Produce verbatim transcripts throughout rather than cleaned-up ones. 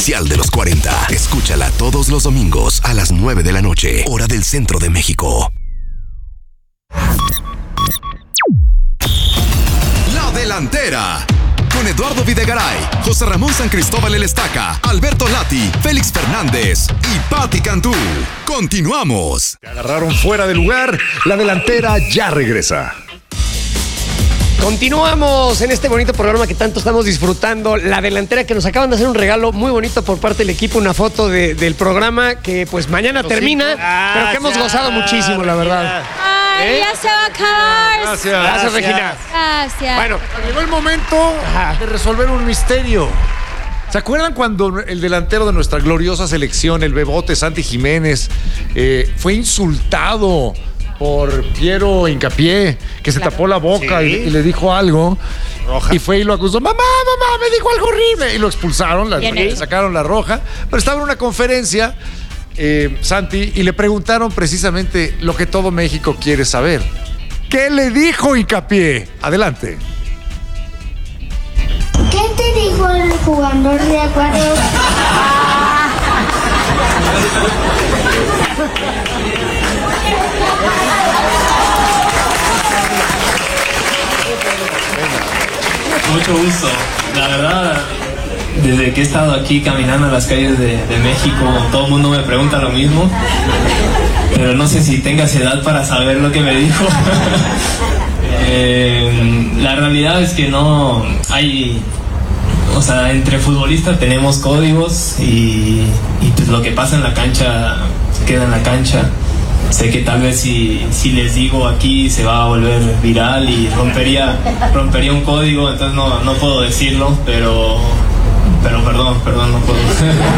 oficial de los cuarenta. Escúchala todos los domingos a las nueve de la noche, hora del centro de México. La Delantera. Con Eduardo Videgaray, José Ramón San Cristóbal El Estaca, Alberto Lati, Félix Fernández y Pati Cantú. Continuamos. Te agarraron fuera de lugar. La Delantera ya regresa. Continuamos en este bonito programa que tanto estamos disfrutando. La Delantera, que nos acaban de hacer un regalo muy bonito por parte del equipo, una foto de, del programa que pues mañana Los termina, ah, pero que hemos gozado muchísimo, la verdad. Ay, ¿Eh? ya se va a acabar. Gracias. Gracias, Gracias Regina. Gracias. Bueno, llegó el momento Ajá. de resolver un misterio. ¿Se acuerdan cuando el delantero de nuestra gloriosa selección, el Bebote Santi Jiménez, eh, fue insultado por Piero Hincapié, que se claro. tapó la boca sí. y, y le dijo algo? Roja. Y fue y lo acusó. Mamá, mamá, me dijo algo horrible. Y lo expulsaron, la, le sacaron la roja. Pero estaba en una conferencia, eh, Santi, y le preguntaron precisamente lo que todo México quiere saber. ¿Qué le dijo Hincapié? Adelante. ¿Qué te dijo el jugador de acuerdo? Mucho gusto. La verdad, desde que he estado aquí caminando en las calles de, de México, todo el mundo me pregunta lo mismo, pero no sé si tengas edad para saber lo que me dijo. eh, la realidad es que no hay, o sea, entre futbolistas tenemos códigos y, y pues lo que pasa en la cancha se queda en la cancha. Sé que tal vez si, si les digo aquí se va a volver viral y rompería, rompería un código, entonces no, no puedo decirlo, pero, pero perdón, perdón, no puedo.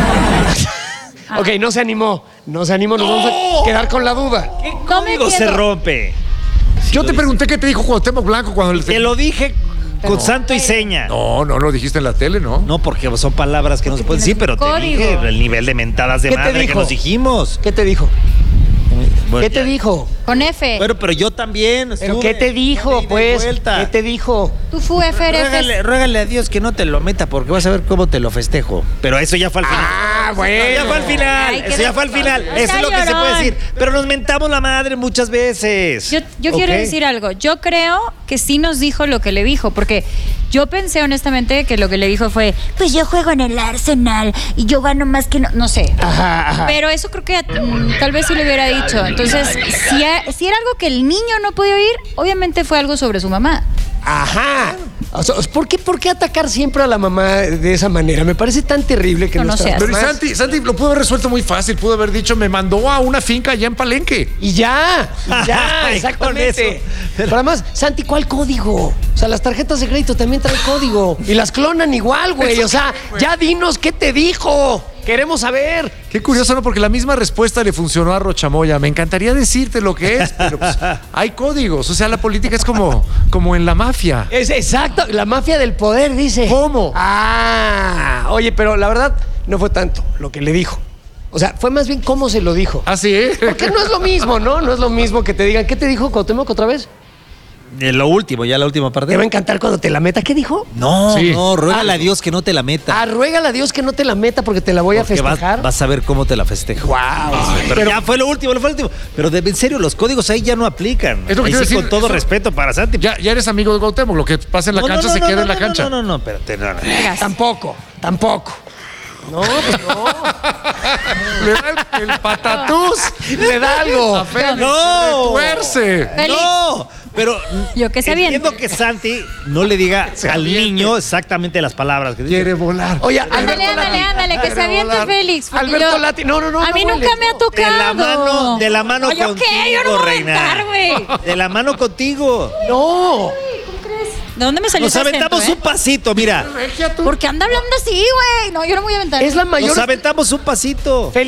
Ok, no se animó, no se animó, nos ¡Oh! vamos a quedar con la duda. ¿Qué código se rompe? Si Yo te dice. pregunté qué te dijo Cuauhtémoc Blanco cuando le... Te lo dije con pero, santo y seña. No, no lo dijiste en la tele, ¿no? No, porque son palabras que no se pueden decir, pero te dije el nivel de mentadas de madre que nos dijimos. ¿Qué te dijo? Bueno, ¿Qué te ya. dijo? Con F. Bueno, pero yo también. ¿Pero estuve, qué te dijo, pues? ¿Qué te dijo? Tú fu F R F. Ruégale, ruégale a Dios que no te lo meta porque vas a ver cómo te lo festejo. Pero eso ya fue al final. Ah, bueno. Ya fue al final. Ay, eso ya fue al final. No eso es lo que se puede decir. Pero nos mentamos la madre muchas veces. Yo, yo okay. quiero decir algo. Yo creo que sí nos dijo lo que le dijo, porque yo pensé honestamente que lo que le dijo fue, pues yo juego en el Arsenal y yo gano más que no, no sé. Ajá, ajá. Pero eso creo que mm, tal vez sí le hubiera dicho. Entonces, si, a, si era algo que el niño no podía oír, obviamente fue algo sobre su mamá. Ajá. O sea, ¿por qué, ¿Por qué atacar siempre a la mamá de esa manera? Me parece tan terrible que no, no nuestras Pero mamás... Santi, Santi lo pudo haber resuelto muy fácil. Pudo haber dicho, me mandó a una finca allá en Palenque. Y ya, y ya, exactamente. Pero además, Santi, ¿cuál código? O sea, las tarjetas de crédito también traen código. Y las clonan igual, güey. O sea, ya dinos qué te dijo. Queremos saber. Qué curioso, ¿no? Porque la misma respuesta le funcionó a Rochamoya. Me encantaría decirte lo que es, pero pues, hay códigos. O sea, la política es como, como en la mafia. Es exacto, la mafia del poder, dice. ¿Cómo? Ah, oye, pero la verdad no fue tanto lo que le dijo. O sea, fue más bien cómo se lo dijo. ¿Ah, sí? Porque no es lo mismo, ¿no? No es lo mismo que te digan. ¿Qué te dijo Cuauhtémoc otra vez? Eh, lo último, ya la última parte. Te va a encantar cuando te la meta. ¿Qué dijo? No, sí. no, ruégale ah, a Dios que no te la meta. Ah, ruégale a Dios que no te la meta porque te la voy porque a festejar. Vas, vas a ver cómo te la festejo. Wow. Ay, pero, pero ya fue lo último, lo fue lo último. Pero de, en serio, los códigos ahí ya no aplican. Es lo que ahí quiero sí, decir, con todo eso, respeto para Santi. Ya, ya eres amigo de Cuauhtémoc. Lo que pasa en la no, cancha no, no, se no, queda no, en la no, cancha. No, no, no, espérate. No, no. Tampoco, tampoco. No, pues no. Le da el, el patatús. Le da algo. A Félix, no. Tuerce. No. Pero yo que sé bien. Entiendo que Santi no le diga se al aviente. niño exactamente las palabras que dice. Quiere volar. Oye, ándale, ándale, ándale, que se aviente Félix. Alberto yo, Lati. No, no, no. A mí no nunca me ha tocado. De la mano, de la mano Oye, contigo, ¿qué? Yo no voy reina. A cantar, de la mano contigo. No. ¿De dónde me salió Nos aventamos acento, un pasito, mira. ¿Por qué anda hablando así, güey? No, yo no voy a aventar. Es la mayor. Nos aventamos un pasito. Félix,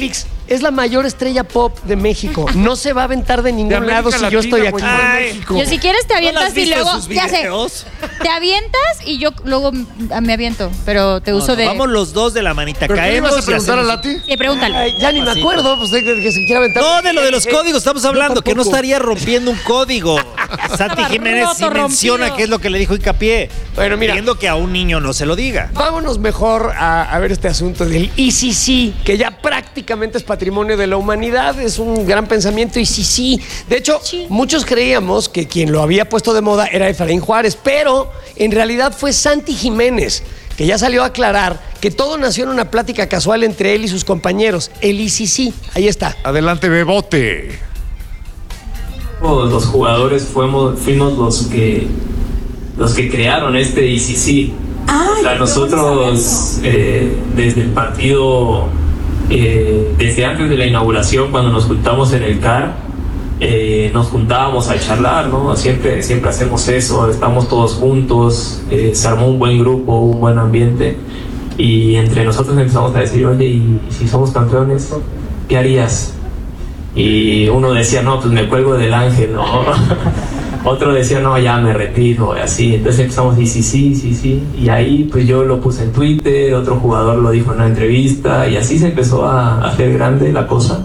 es la mayor estrella pop de México. No se va a aventar de ningún De América lado si Latina, yo estoy aquí. güey, no de México. Yo si quieres te ¿No avientas la has y visto en luego, sus ya sé, videos? te avientas y yo luego me aviento, pero te uso de... Vamos los dos de la manita, ¿Pero qué le caemos ibas a y preguntar a hacemos- Lati? Sí, pregúntale. Ay, ya ni me acuerdo, pues de que, que se quiera aventar. No, de lo de los Eh, códigos estamos hablando, que no tampoco. estaría rompiendo un código. Santi Jiménez sí roto, menciona rompido. qué es lo que le dijo Hincapié. Bueno, mira. Pidiendo que a un niño no se lo diga. Vámonos mejor a, a ver este asunto del I C C, que ya prácticamente es patrimonio de la humanidad, es un gran pensamiento I C C. De hecho, Sí. muchos creíamos que quien lo había puesto de moda era Efraín Juárez, pero en realidad fue Santi Jiménez, que ya salió a aclarar que todo nació en una plática casual entre él y sus compañeros, el I C C. Ahí está. Adelante, Bebote. Los jugadores fuimos, fuimos los que los que crearon este I C C. O sea, nosotros eh, desde el partido, eh, desde antes de la inauguración, cuando nos juntamos en el C A R, eh, nos juntábamos a charlar, ¿no? Siempre, siempre hacemos eso, estamos todos juntos, eh, se armó un buen grupo, un buen ambiente, y entre nosotros empezamos a decir, oye, ¿y si somos campeones, qué harías? Y uno decía, no, pues me cuelgo del ángel, ¿no? Otro decía, no, ya me retiro, y así. Entonces empezamos, y sí, sí, sí, sí. Y ahí, pues yo lo puse en Twitter, otro jugador lo dijo en una entrevista, y así se empezó a hacer grande la cosa.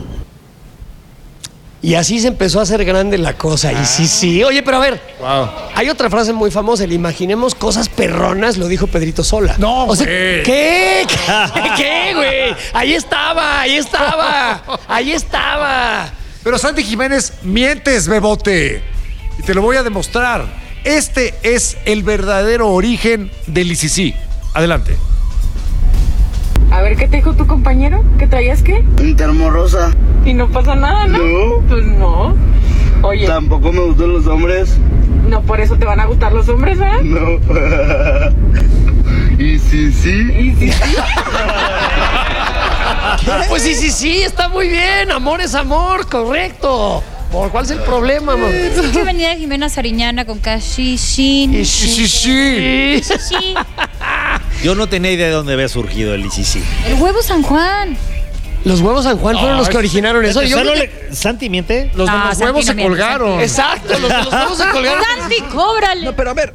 Y así se empezó a hacer grande la cosa. Y sí, sí. Oye, pero a ver, Wow. hay otra frase muy famosa, el imaginemos cosas perronas, lo dijo Pedrito Sola. No, o sea, güey. ¿qué? ¿Qué, ¿Qué, güey? Ahí estaba, ahí estaba, ahí estaba. Pero Santi Jiménez, mientes, Bebote. Y te lo voy a demostrar. Este es el verdadero origen del I C C. Adelante. A ver, ¿qué te dijo tu compañero? ¿Que traías qué? Un termo rosa. Y no pasa nada, ¿no? No. Pues no. Oye, Tampoco me gustan los hombres. no por eso te van a gustar los hombres, ¿verdad? No. Y sí, sí. Y sí, sí. Pues sí, sí, sí, está muy bien. Amor es amor, correcto. ¿Por cuál es el problema, mamá? Es que venía de Jimena Sariñana con Cashishin. Sí, sí, sí. Sí. Yo no tenía idea de dónde había surgido el I C C. El huevo San Juan. Los huevos San Juan fueron No, los que es- originaron eso. Yo Solo creo que- le- ¿Santi miente? Los de Ah, los Santi huevos no se miente, colgaron. Exacto, los, los huevos se colgaron. Santi, cóbrale. No, pero a ver.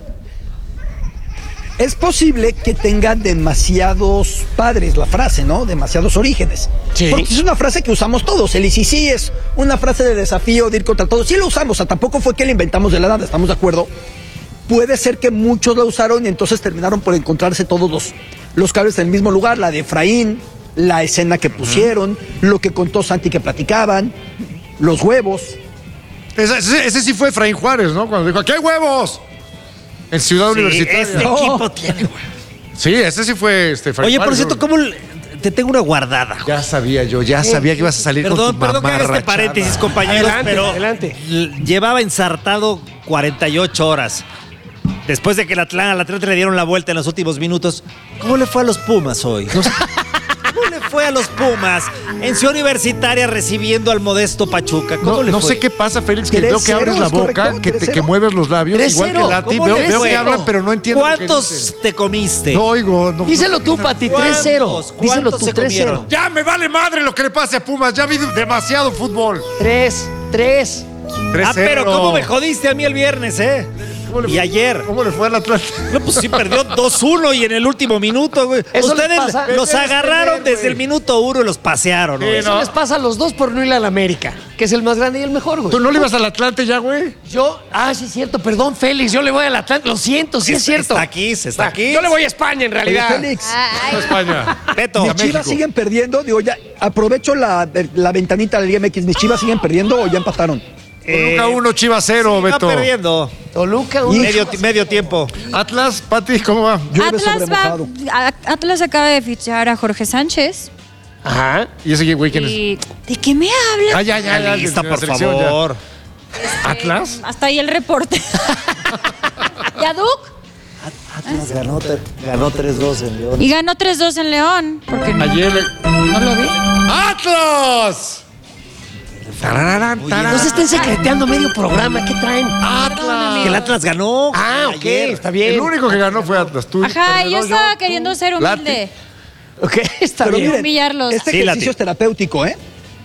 Es posible que tenga demasiados padres la frase, ¿no? Demasiados orígenes. Sí. Porque es una frase que usamos todos. El I C C es una frase de desafío, de ir contra todos. Sí lo usamos, o sea, tampoco fue que la inventamos de la nada, estamos de acuerdo. Puede ser que muchos la usaron y entonces terminaron por encontrarse todos los, los cables en el mismo lugar. La de Efraín, la escena que pusieron, lo que contó Santi que platicaban, los huevos. Ese, ese- ese sí fue Efraín Juárez, ¿no? Cuando dijo, ¡aquí hay huevos! En Ciudad Universitaria. Este No. equipo tiene, güey. Sí, ese sí fue este, Efraín Oye, por Juárez, cierto, ¿no? ¿cómo le- te tengo una guardada? Ya sabía yo, ya sabía que ibas a salir Perdón, con tu perdón que haga este mamarrachada. paréntesis, compañeros, Adelante, pero adelante. l- llevaba ensartado cuarenta y ocho horas. Después de que el Atlanta, al Atlanta le dieron la vuelta en los últimos minutos, ¿cómo le fue a los Pumas hoy? ¿Cómo le fue a los Pumas en Ciudad Universitaria recibiendo al modesto Pachuca? ¿Cómo No, le no fue? sé qué pasa, Félix, que tres veo que abres cero, la ¿es boca, correcto? que, te- tres que cero. mueves los labios, tres igual que cero. Lati. ¿Cómo Veo, le veo fue? que hablan, pero no entiendo lo que ¿Cuántos dicen. te comiste? No oigo. No, Díselo tú, Pati, tres cero. ¿Cuántos? Díselo ¿Cuántos tú, se tres cero. comieron? Ya me vale madre lo que le pase a Pumas. Ya vi demasiado fútbol. tres, tres. Ah, pero ¿cómo me jodiste a mí el viernes, eh? ¿Cómo le Y fue- ayer. ¿Cómo le fue al Atlanta? No, pues sí perdió dos uno y en el último minuto, güey. Eso les Ustedes pasa. los Debes agarraron tener, desde el güey. minuto uno y los pasearon, ¿no? Sí, Eso no. les pasa a los dos por no ir al América, que es el más grande y el mejor, güey. ¿Tú no le ibas al Atlante ya, güey? Yo, ah, sí es cierto, perdón, Félix, yo le voy al Atlante, lo siento, sí es, Está- cierto. está aquí, está Ah, aquí. Yo le voy a España, en Oye, realidad. Félix, Ay, España. Beto. mis a Chivas México. siguen perdiendo. Digo, ya aprovecho la, la ventanita de la Liga M X. ¿Mis Chivas siguen perdiendo o ya empataron? Toluca uno, Chivas cero, Va Beto. perdiendo. Toluca, un... Medio, medio tiempo. Atlas, Pati, ¿cómo va? Llueve Atlas sobre va, mojado. a- Atlas acaba de fichar a Jorge Sánchez. Ajá. ¿Y ese güey quién es? Y, ¿de qué me hablas? Ah, ya, ya, ya. Lista, de la por selección, ya. favor. ¿Atlas? Hasta ahí el reporte. ¿Yaduk? Atlas ganó, te- ganó tres dos en León. Y ganó tres dos en León. Porque no, Ayer le- no lo vi. ¡Atlas! Tarararán, No tararán. se estén secreteando medio programa, ¿qué traen? Atlas. Que el Atlas ganó. Ah, ok, ayer. está bien. El único que ganó fue Atlas. Tú, Ajá, perdedor, yo estaba tú, queriendo ser humilde. Ok, está Pero bien. miren, humillarlos. este Sí, ejercicio Lati. es terapéutico, ¿eh?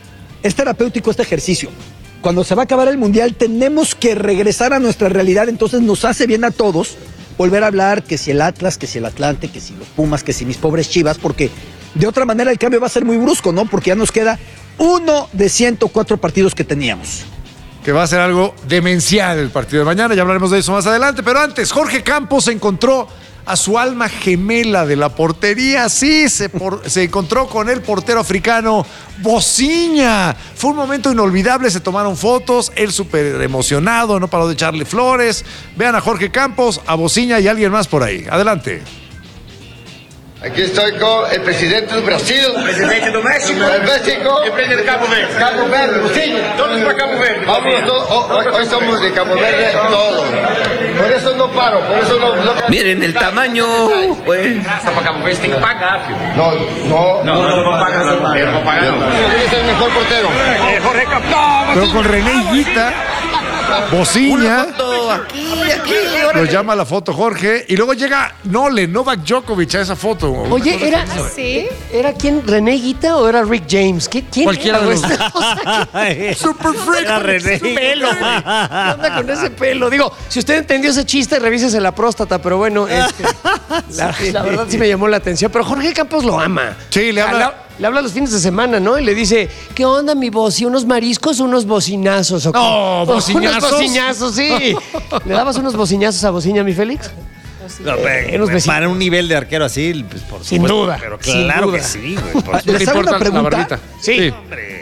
Es terapéutico este ejercicio. Cuando se va a acabar el Mundial tenemos que regresar a nuestra realidad, entonces nos hace bien a todos volver a hablar que si el Atlas, que si el Atlante, que si los Pumas, que si mis pobres Chivas, porque de otra manera el cambio va a ser muy brusco, ¿no? Porque ya nos queda uno de ciento cuatro partidos que teníamos. Que va a ser algo demencial el partido de mañana, ya hablaremos de eso más adelante, pero antes, Jorge Campos encontró a su alma gemela de la portería, sí, se, por, se encontró con el portero africano Bociña. Fue un momento inolvidable, se tomaron fotos, él súper emocionado, no paró de echarle flores. Vean a Jorge Campos, a Bociña y a alguien más por ahí. Adelante. Aquí estoy con el presidente del Brasil, el presidente de México, el México, el presidente de Cabo Verde. Cabo Verde, Bociña. Todos para Cabo Verde. Vamos, todos, hoy, hoy somos de Cabo Verde, todos. Por eso no paro, por eso no. no... Miren el tamaño, pues. Para Cabo Verde tem que pagar, filho. No, no, no, no, no pagas, no pagas. No pagas. ¿Quién es el mejor portero? Jorge Campos. Pero con René Higuita, Bociña. Aquí, aquí, lo llama a la foto Jorge y luego llega Nole, Novak Djokovic a esa foto. Oye, ¿era, ¿sí? ¿era quién? ¿René Higuita o era Rick James? ¿Qué, ¿Quién Cualquiera era? de los dos. Super freak. Era René. Su pelo. ¿Qué onda con ese pelo? Digo, si usted entendió ese chiste, revísese la próstata, pero bueno, este, la, la verdad sí me llamó la atención. Pero Jorge Campos lo ama. Sí, le habla. Le habla los fines de semana, ¿no? Y le dice, ¿qué onda, mi voz? ¿Y unos mariscos o unos bocinazos? ¿O qué? No, bociñazos. Unos bociñazos, sí. ¿Le dabas unos bociñazos a Bociña, mi Félix? No, pero, eh, para un nivel de arquero así, pues por sin supuesto, duda. Pero claro duda. que sí, güey. Por ¿Les hago una pregunta? Sí. sí.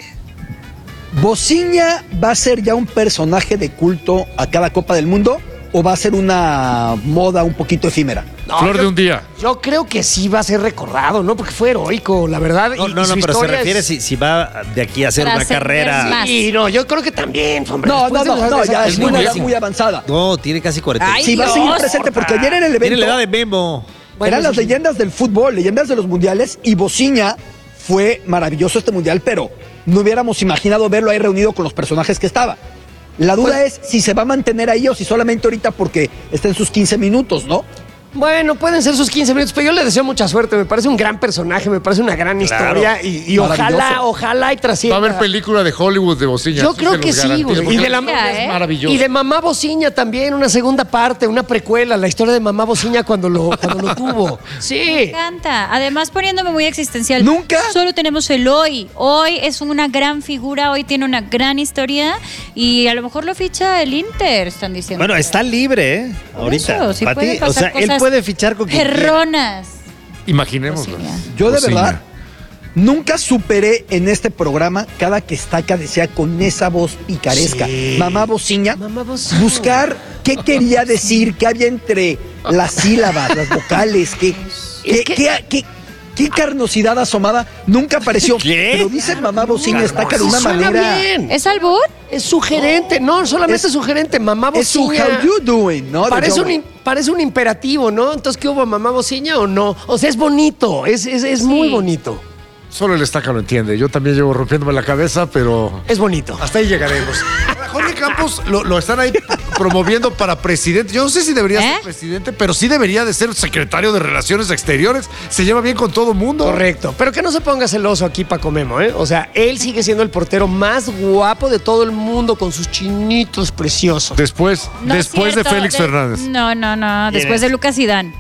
¿Bociña va a ser ya un personaje de culto a cada Copa del Mundo o va a ser una moda un poquito efímera? No, Flor yo, de un día. Yo creo que sí va a ser recordado, ¿no? Porque fue heroico, la verdad. No, y, no, y no, pero se refiere es... si, si va de aquí a hacer una carrera. Sí, no, yo creo que también, hombre. No, no, no, no, ya es una edad muy avanzada. No, tiene casi cuarenta. Ay, sí, va a seguir presente porque ayer en el evento. Tiene la edad de Memo. Bueno, eran las leyendas del fútbol, leyendas de los mundiales, y Bociña fue maravilloso este mundial, pero no hubiéramos imaginado verlo ahí reunido con los personajes que estaba. La duda pues, es si se va a mantener ahí o si solamente ahorita porque está en sus quince minutos, ¿no? Bueno, pueden ser sus quince minutos, pero yo le deseo mucha suerte. Me parece un gran personaje, me parece una gran claro. historia y, y ojalá, ojalá y trascienda. Va a haber película de Hollywood de Bociña. Yo creo que sí, güey. Y de la ¿eh? es maravilloso. Y de Mamá Bociña también, una segunda parte, una precuela, la historia de Mamá Bociña cuando lo, cuando lo tuvo. Sí. Me encanta. Además, poniéndome muy existencial. ¿Nunca? Solo tenemos el hoy. Hoy es una gran figura, hoy tiene una gran historia y a lo mejor lo ficha el Inter, están diciendo. Bueno, está libre, ¿eh? Ahorita. Eso, sí Pati, o sea, él puede fichar con quien perronas. Imaginémoslo. Yo de Bociña. verdad nunca superé en este programa, cada que Estaca decía con esa voz picaresca, sí. Mamá Bociña, Mamá Bociña, buscar qué quería decir, qué había entre las sílabas, las vocales, qué, qué, que... qué, qué, qué carnosidad asomada, nunca apareció. ¿Qué? Pero dice Mamá Bociña Estaca de una suena manera... bien. ¿Es albur? Es sugerente, no, solamente es sugerente. Mamá Bociña. Es su how you doing, ¿no? Parece un, in- parece un imperativo, ¿no? Entonces, ¿qué hubo, Mamá Bociña o no? O sea, es bonito, es, es, es sí. muy bonito. Solo el Estaca lo entiende. Yo también llevo rompiéndome la cabeza, pero... Es bonito. Hasta ahí llegaremos. Jorge Campos lo, lo están ahí promoviendo para presidente. Yo no sé si debería ¿Eh? ser presidente, pero sí debería de ser secretario de Relaciones Exteriores. Se lleva bien con todo mundo. Correcto. Pero que no se ponga celoso aquí Paco Memo, ¿eh? O sea, él sigue siendo el portero más guapo de todo el mundo con sus chinitos preciosos. Después, no después de Félix de, Fernández. No, no, no. Después es? de Lucas Zidane.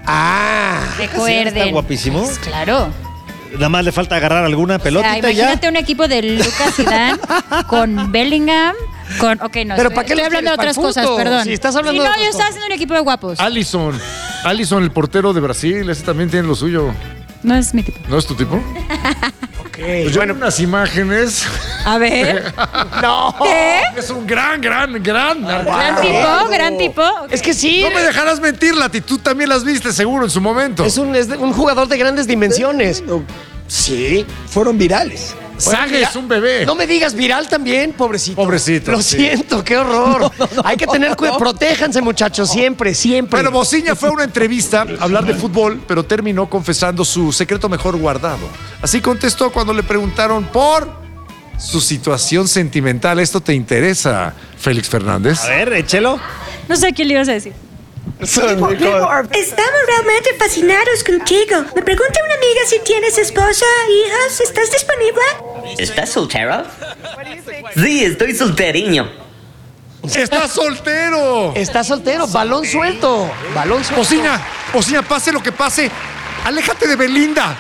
Ah. Recuerden. Está guapísimo. Pues claro. Nada más le falta agarrar alguna pelotita. O sea, imagínate ya. un equipo de Lucas Zidane con Bellingham, con... Ok, no, Pero estoy, ¿para qué estoy hablando de otras cosas, perdón. Si estás hablando sí, no, de yo estaba haciendo un equipo de guapos. Allison. Allison, el portero de Brasil. Ese también tiene lo suyo. No es mi tipo. ¿No es tu tipo? Ok. Pues bueno, unas imágenes. A ver. No. ¿Qué? Es un gran, gran, gran. Gran tipo, gran tipo. Es que sí. No me dejarás mentir, Lati. Tú también las viste seguro en su momento. Es un, es un jugador de grandes dimensiones. Sí, fueron virales. Sague es un bebé. No me digas viral también, pobrecito. Pobrecito. Lo sí. siento, qué horror. No, no, no, Hay que tener cuidado. Protéjanse, muchachos, siempre, siempre. Bueno, Bociña fue a una entrevista a hablar de fútbol, pero terminó confesando su secreto mejor guardado. Así contestó cuando le preguntaron por su situación sentimental. ¿Esto te interesa, Félix Fernández? A ver, échelo. No sé a quién le ibas a decir. Estamos realmente fascinados contigo. Me pregunta una amiga si tienes esposa, hijas. ¿Estás disponible? ¿Estás soltero? Sí, estoy solteriño. ¡Está soltero! Está soltero, balón suelto. Balón suelto. Ocina, Ocina, pase lo que pase, aléjate de Belinda.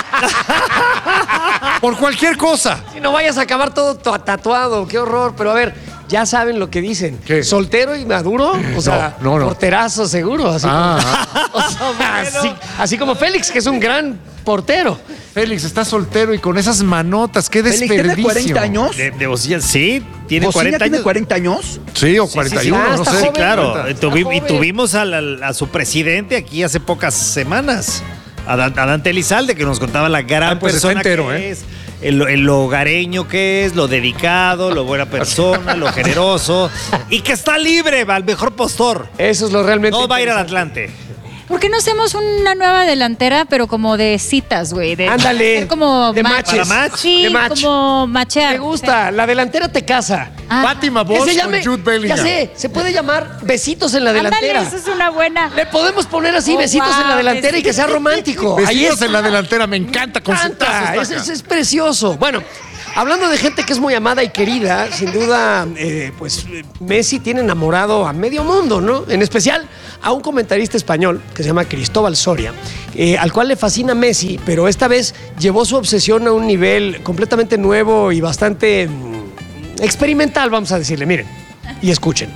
Por cualquier cosa. Si no vayas a acabar todo tatuado, qué horror. Pero a ver, ya saben lo que dicen. ¿Qué? ¿Soltero y maduro? O sea, no, no, no. porterazo seguro. Así, Ah, como, o sea, así, así como Félix, que es un gran portero. Félix está soltero y con esas manotas, qué Félix desperdicio. tiene cuarenta años. De, de Bocilla, sí, tiene Bocilla cuarenta tiene años. cuarenta años. Sí, o Sí, cuarenta y sí, uno, sí. no está sé. Sí, joven, claro. está Tuvi- y joven. tuvimos al- al- a, su presidente aquí hace pocas semanas, a, Dan- a Dante Elizalde, que nos contaba la gran Ah, pues está persona entero, que ¿eh? es, el, el hogareño que es, lo dedicado, lo buena persona, lo generoso, y que está libre, va al mejor postor. Eso es lo realmente. No va a ir al interesante. Atlante. ¿Por qué no hacemos una nueva delantera, pero como de citas, güey? De- Ándale. hacer como De match. matches. ¿Para match? Sí, De match. como machear. Me gusta. La delantera te casa. Ah. Fátima Que Bosch se llame, con Jude Bellingham. ya sé, se puede llamar besitos en la Ándale, delantera. esa es una buena. Le podemos poner así, Oh, besitos en la wow, delantera y que sea besitos. romántico. Ahí Besitos está. en la delantera, me encanta con su encanta, taza, es, estaca. es- es precioso. Bueno, hablando de gente que es muy amada y querida, sin duda, eh, pues eh, Messi tiene enamorado a medio mundo, ¿no? En especial a un comentarista español que se llama Cristóbal Soria, eh, al cual le fascina Messi, pero esta vez llevó su obsesión a un nivel completamente nuevo y bastante mm, experimental, vamos a decirle. Miren y escuchen.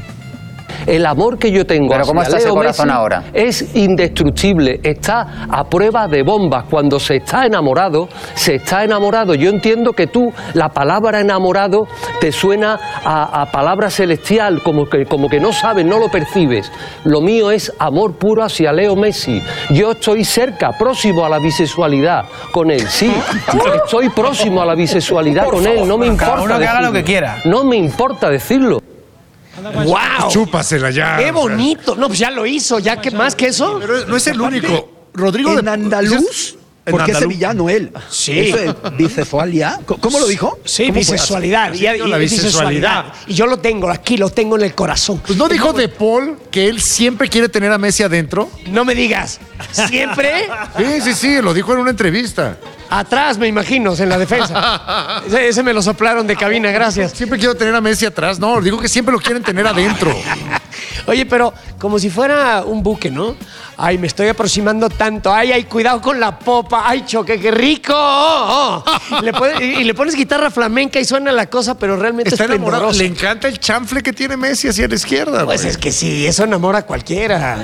El amor que yo tengo Pero ¿cómo hacia está ese Leo corazón Messi ahora? es indestructible, está a prueba de bombas. Cuando se está enamorado, se está enamorado. Yo entiendo que tú, la palabra enamorado, te suena a, a palabra celestial, como que, como que no sabes, no lo percibes. Lo mío es amor puro hacia Leo Messi. Yo estoy cerca, próximo a la bisexualidad con él, sí. Estoy próximo a la bisexualidad con él, no me importa Cada uno que haga lo decirlo. que quiera. No me importa decirlo. ¡Wow! Chúpasela ya. ¡Qué o sea. bonito! No, pues ya lo hizo, ya que más que eso. Pero no es el único. Rodrigo En de andaluz, En porque es andaluz. sevillano él. Sí. Eso es bisexualidad. ¿Cómo lo dijo? Sí, ¿Cómo fue? bisexualidad. Sí, Y, la y- bisexualidad. Y yo lo tengo aquí, lo tengo en el corazón. Pues no dijo De Paul que él siempre quiere tener a Messi adentro. No me digas. ¿Siempre? Sí, sí, sí, lo dijo en una entrevista. Atrás, me imagino, en la defensa. Ese, ese me lo soplaron de cabina, gracias. Siempre quiero tener a Messi atrás. No, digo que siempre lo quieren tener adentro. Oye, pero como si fuera un buque, ¿no? Ay, me estoy aproximando tanto. Ay, ay, cuidado con la popa. Ay, choque, qué rico. Oh, oh. Le pones- y, y le pones guitarra flamenca y suena la cosa, pero realmente Está es enamorado. esplendoroso. Le encanta el chanfle que tiene Messi hacia la izquierda. Pues güey. es que sí, eso enamora a cualquiera.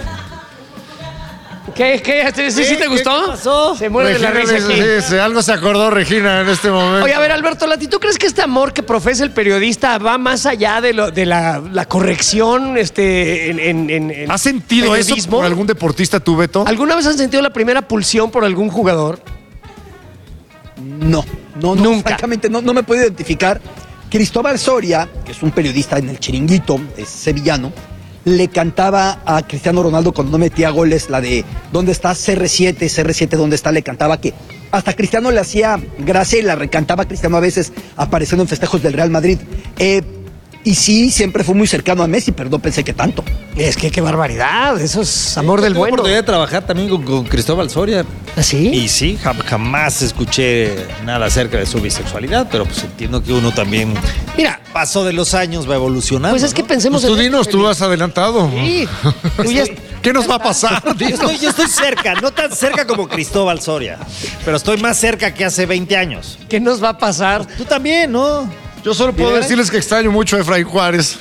¿Qué? ¿Qué? ¿Sí, sí, sí te gustó? ¿Qué pasó? Se muere de la Regina, risa aquí. sí, sí, algo se acordó Regina en este momento. Oye, a ver, Alberto Lati, ¿tú crees que este amor que profesa el periodista va más allá de, lo, de la, la corrección este, en, en, en- en ¿Has sentido eso periodismo? por algún deportista tú, Beto? ¿Alguna vez has sentido la primera pulsión por algún jugador? No, no, no. Nunca. Francamente, no, no me puedo identificar. Cristóbal Soria, que es un periodista en el Chiringuito, es sevillano, le cantaba a Cristiano Ronaldo cuando no metía goles la de ¿dónde está C R siete? C R siete, ¿dónde está? Le cantaba que hasta Cristiano le hacía gracia y la recantaba a Cristiano a veces apareciendo en festejos del Real Madrid. Eh, y sí, siempre fue muy cercano a Messi, pero no pensé que tanto. Es que qué barbaridad, eso es amor del Tuve bueno. oportunidad de trabajar también con, con Cristóbal Soria. ¿Ah, sí? Y sí, jam- jamás escuché nada acerca de su bisexualidad, pero pues entiendo que uno también, Mira, paso de los años, va evolucionando. pues es que ¿no? pensemos Pues tú en... dinos, tú has adelantado. Sí, tú ya- ¿Qué nos va a pasar? Yo Dinos. estoy, yo estoy cerca, no tan cerca como Cristóbal Soria, pero estoy más cerca que hace veinte años. ¿Qué nos va a pasar? Tú también, ¿no? Yo solo puedo ¿De veras? decirles que extraño mucho a Efraín Juárez.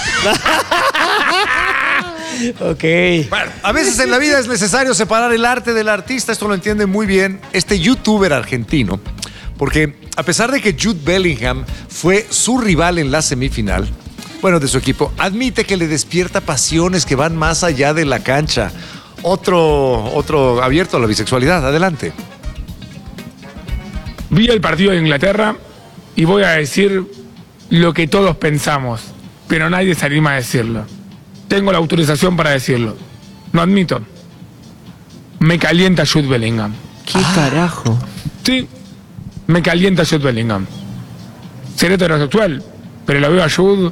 Ok. Bueno, a veces en la vida es necesario separar el arte del artista. Esto lo entiende muy bien este youtuber argentino. Porque a pesar de que Jude Bellingham fue su rival en la semifinal, bueno, de su equipo, admite que le despierta pasiones que van más allá de la cancha. Otro, otro abierto a la bisexualidad. Adelante. Vi el partido de Inglaterra y voy a decir lo que todos pensamos, pero nadie se anima a decirlo. Tengo la autorización para decirlo. Lo admito. Me calienta Jude Bellingham. ¿Qué carajo? Sí, me calienta Jude Bellingham. Seré heterosexual, pero lo veo a Jude.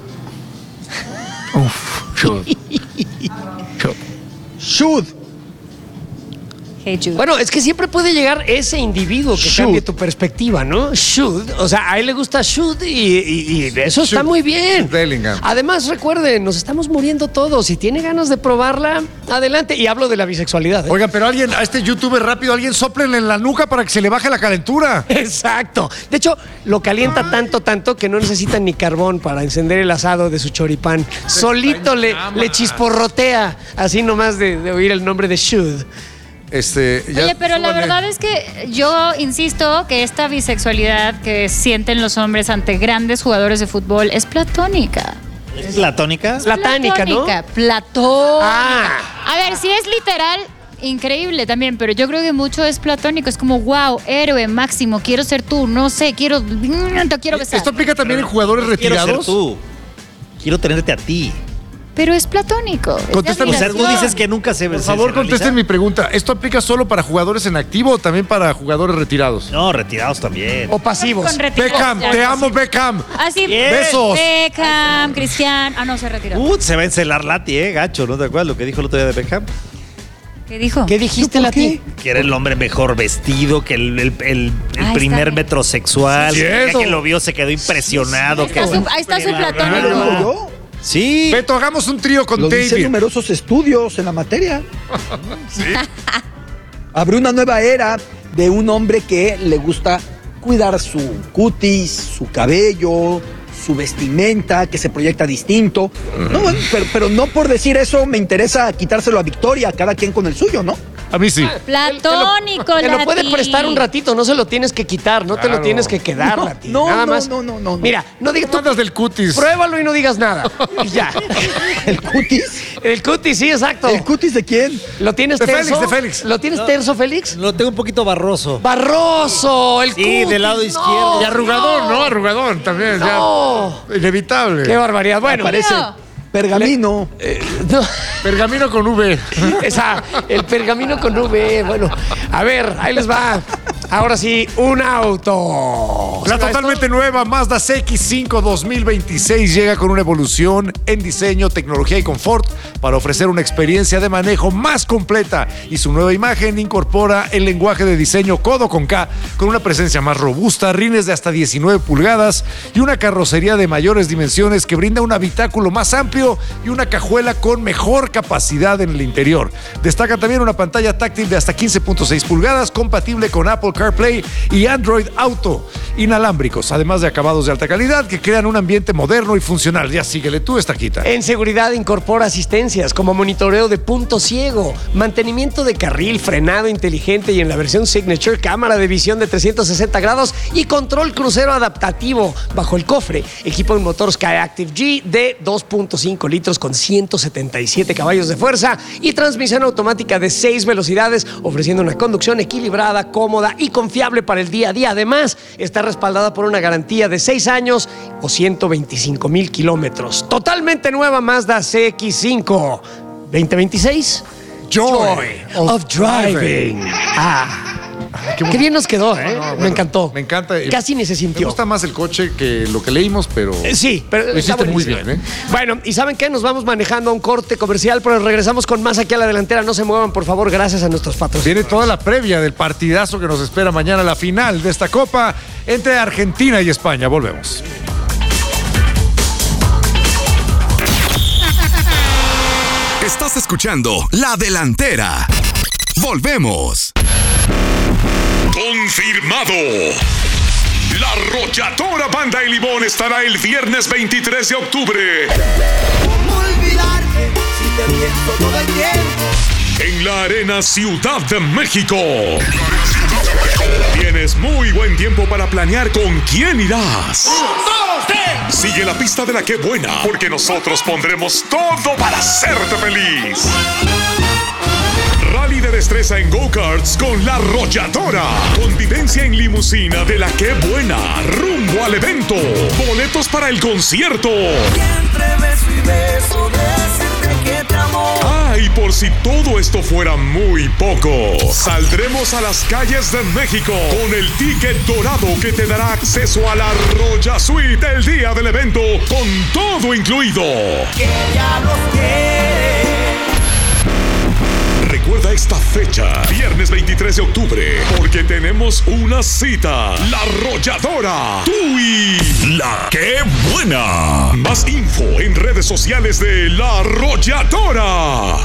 Uf, Jude. Jude. Jude. Hey Jude. Bueno, es que siempre puede llegar ese individuo que Should. cambie tu perspectiva, ¿no? Should. O sea, a él le gusta should y, y, y eso está Should. muy bien. Should Bellingham. Además, recuerden, nos estamos muriendo todos. Si tiene ganas de probarla, adelante. Y hablo de la bisexualidad. ¿eh? Oigan, pero alguien, a este youtuber rápido, alguien sóplenle en la nuca para que se le baje la calentura. Exacto. De hecho, lo calienta tanto, tanto que no necesita ni carbón para encender el asado de su choripán. Solito le, le chisporrotea, así nomás de, de oír el nombre de should. Este, ya, Oye, pero la súbanle. verdad es que yo insisto que esta bisexualidad que sienten los hombres ante grandes jugadores de fútbol es platónica. ¿Es platónica? Platánica, ¿no? Platónica, platónica. Ah. A ver, si es literal, increíble también, pero yo creo que mucho es platónico. Es como, wow, héroe máximo, quiero ser tú, no sé, quiero, te quiero besar. ¿Esto aplica también en jugadores Quiero ser retirados? tú. Quiero tenerte a ti. Pero es platónico. es de Contéstame, O sea, tú admiración. dices que nunca se Por se- favor, se contesten realiza. mi pregunta. ¿Esto aplica solo para jugadores en activo o también para jugadores retirados? No, retirados también. O pasivos. Con retiro. Beckham, Ya, te ya, amo, sí. Beckham. Así, Besos. Beckham, Cristian. Ah, no, se retiró. Uh, se va a encelar Lati, eh, gacho. ¿No te acuerdas lo que dijo el otro día de Beckham? ¿Qué dijo? ¿Qué dijiste, ¿Por Lati? qué? Que era el hombre mejor vestido, que el, el- el- el Ah, primer está bien. metrosexual. Sí, que ya eso. que lo vio se quedó impresionado. Ahí está que- su, ahí está su ¿No lo platónico. digo yo? Sí. Beto, hagamos un trío con Lo dicen David. numerosos estudios en la materia. Abrió una nueva era de un hombre que le gusta cuidar su cutis, su cabello, su vestimenta, que se proyecta distinto. No, bueno, pero, pero no por decir eso me interesa quitárselo a Victoria, cada quien con el suyo, ¿no? A mí sí. Platónico, Te lo Lati. puede prestar un ratito, no se lo tienes que quitar, no te lo Claro. tienes que quedar, No, Lati. no, Nada no, más. no, no, no, no. Mira, no digas Tú tú. andas del cutis. Pruébalo y no digas nada. Y ya. ¿El cutis? El cutis, sí, exacto. ¿El cutis de quién? ¿Lo tienes De terso? Félix, de Félix. ¿Lo tienes terso, Félix? Lo tengo un poquito barroso. Barroso, el Sí, cutis. del lado no. izquierdo. Y arrugadón, ¿no? Arrugadón también. No. Ya. Inevitable. Qué barbaridad. Bueno, Parece Tío. pergamino. eh, no. Pergamino con V. Esa, el pergamino con V. Bueno, a ver, ahí les va. Ahora sí, un auto. La ¿Será totalmente esto? nueva Mazda C X cinco dos mil veintiséis llega con una evolución en diseño, tecnología y confort para ofrecer una experiencia de manejo más completa, y su nueva imagen incorpora el lenguaje de diseño codo con K con una presencia más robusta, rines de hasta diecinueve pulgadas y una carrocería de mayores dimensiones que brinda un habitáculo más amplio y una cajuela con mejor capacidad en el interior. Destaca también una pantalla táctil de hasta quince punto seis pulgadas compatible con Apple CarPlay y Android Auto, inalámbricos, además de acabados de alta calidad que crean un ambiente moderno y funcional. Ya síguele tú, Estaquita. En seguridad incorpora asistencias como monitoreo de punto ciego, mantenimiento de carril, frenado inteligente y en la versión Signature, cámara de visión de trescientos sesenta grados y control crucero adaptativo bajo el cofre. Equipo en motor Skyactiv G de dos punto cinco litros con ciento setenta y siete caballos de fuerza y transmisión automática de seis velocidades, ofreciendo una conducción equilibrada, cómoda y confiable para el día a día. Además, está respaldada por una garantía de seis años o ciento veinticinco mil kilómetros. Totalmente nueva Mazda C X cinco veinte veintiséis. Joy, of driving. Ah. Qué, Qué bien nos quedó, ¿eh? No, no, Me bueno, encantó. Me encanta. Casi ni se Me sintió. gusta más el coche que lo que leímos, pero. Eh, Sí, pero lo está hiciste muy buenísimo. bien, ¿eh? Bueno, ¿y saben qué? Nos vamos manejando a un corte comercial, pero regresamos con más aquí a la delantera. No se muevan, por favor, gracias a nuestros patrocinadores. Viene toda la previa del partidazo que nos espera mañana, la final de esta Copa entre Argentina y España. Volvemos. Estás escuchando La Delantera. Volvemos. Confirmado. La arrolladora Banda El Limón estará el viernes veintitrés de octubre. ¿Cómo olvidarte si te pienso todo el tiempo? En la Arena Ciudad de México. Tienes muy buen tiempo para planear con quién irás. Sigue la pista de la que buena, porque nosotros pondremos todo para hacerte feliz. Rally de destreza en go-karts con La Arrolladora. Convivencia en limusina de la que buena. Rumbo al evento. Boletos para el concierto. Entre beso y beso, decirte que te amo. Ah, y por si todo esto fuera muy poco, saldremos a las calles de México con el ticket dorado que te dará acceso a la Arroya Suite el día del evento, con todo incluido. ¿Qué diablos quieres? Recuerda esta fecha, viernes veintitrés de octubre, porque tenemos una cita. La Arrolladora. Tú y La Qué Buena. Más info en redes sociales de La Arrolladora.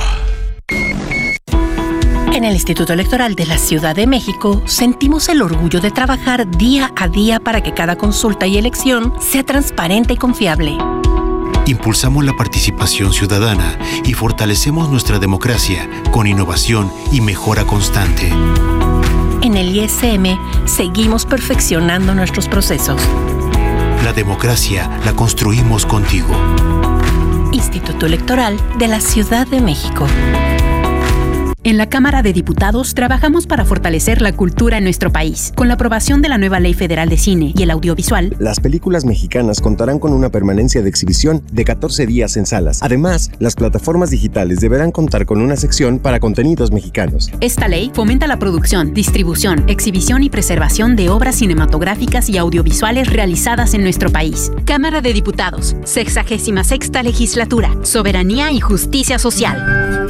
En el Instituto Electoral de la Ciudad de México sentimos el orgullo de trabajar día a día para que cada consulta y elección sea transparente y confiable. Impulsamos la participación ciudadana y fortalecemos nuestra democracia con innovación y mejora constante. En el I S M seguimos perfeccionando nuestros procesos. La democracia la construimos contigo. Instituto Electoral de la Ciudad de México. En la Cámara de Diputados trabajamos para fortalecer la cultura en nuestro país. Con la aprobación de la nueva Ley Federal de Cine y el Audiovisual, las películas mexicanas contarán con una permanencia de exhibición de catorce días en salas. Además, las plataformas digitales deberán contar con una sección para contenidos mexicanos. Esta ley fomenta la producción, distribución, exhibición y preservación de obras cinematográficas y audiovisuales realizadas en nuestro país. Cámara de Diputados, sexagésima sexta legislatura, soberanía y justicia social.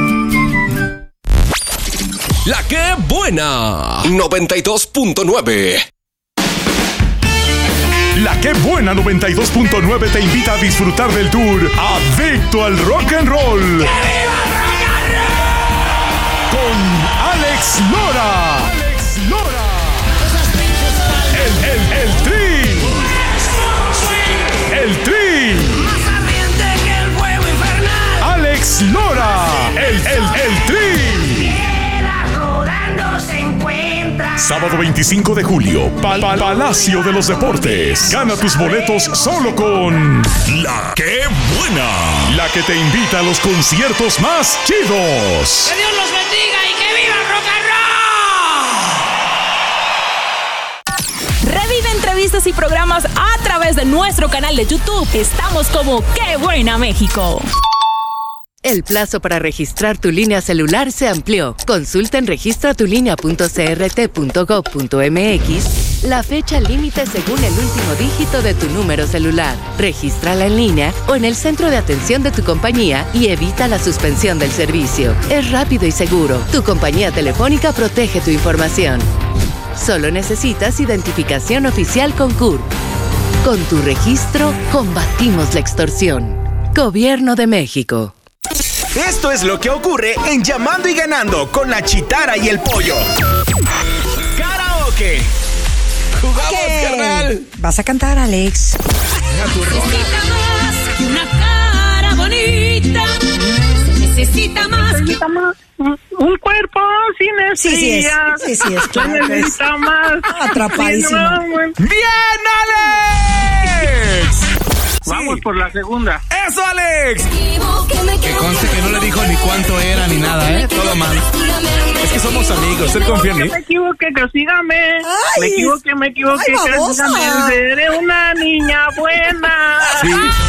La Qué Buena noventa y dos punto nueve. La Qué Buena noventa y dos punto nueve te invita a disfrutar del tour Adicto al Rock and Roll. ¡Que viva el rock and roll! Con Alex Lora. Alex Lora. El, el, el Tri. El Tri. Más ardiente que el fuego infernal. Alex Lora. El, el, el Tri. Sábado veinticinco de julio, Pal Pal Palacio de los Deportes. Gana tus boletos solo con La Qué Buena, la que te invita a los conciertos más chidos. ¡Que Dios los bendiga y que viva el rock and roll! Revive entrevistas y programas a través de nuestro canal de YouTube. Estamos como Qué Buena México. El plazo para registrar tu línea celular se amplió. Consulta en registra tu línea punto c r t punto gov punto m x la fecha límite según el último dígito de tu número celular. Regístrala en línea o en el centro de atención de tu compañía y evita la suspensión del servicio. Es rápido y seguro. Tu compañía telefónica protege tu información. Solo necesitas identificación oficial con C U R P. Con tu registro, combatimos la extorsión. Gobierno de México. Esto es lo que ocurre en Llamando y Ganando con la Chitara y el Pollo. ¡Karaoke! ¡Jugamos, ¿Qué? carnal! ¿Vas a cantar, Alex? Necesita más que una cara bonita. Se necesita más. Necesita más. Un cuerpo sin estrellas. Sí, sí es. Sí, sí es. Claro, necesita más. Atrapadísimo. ¡Bien, Alex! Vamos sí. por la segunda. ¡Eso, Alex! Que conste que no le dijo ni cuánto era ni nada, ¿eh? Todo mal. Es que somos amigos, él confía en mí. Me equivoqué, castígame. Ay, me equivoqué, me equivoqué, castígame. Seré una niña buena. Sí.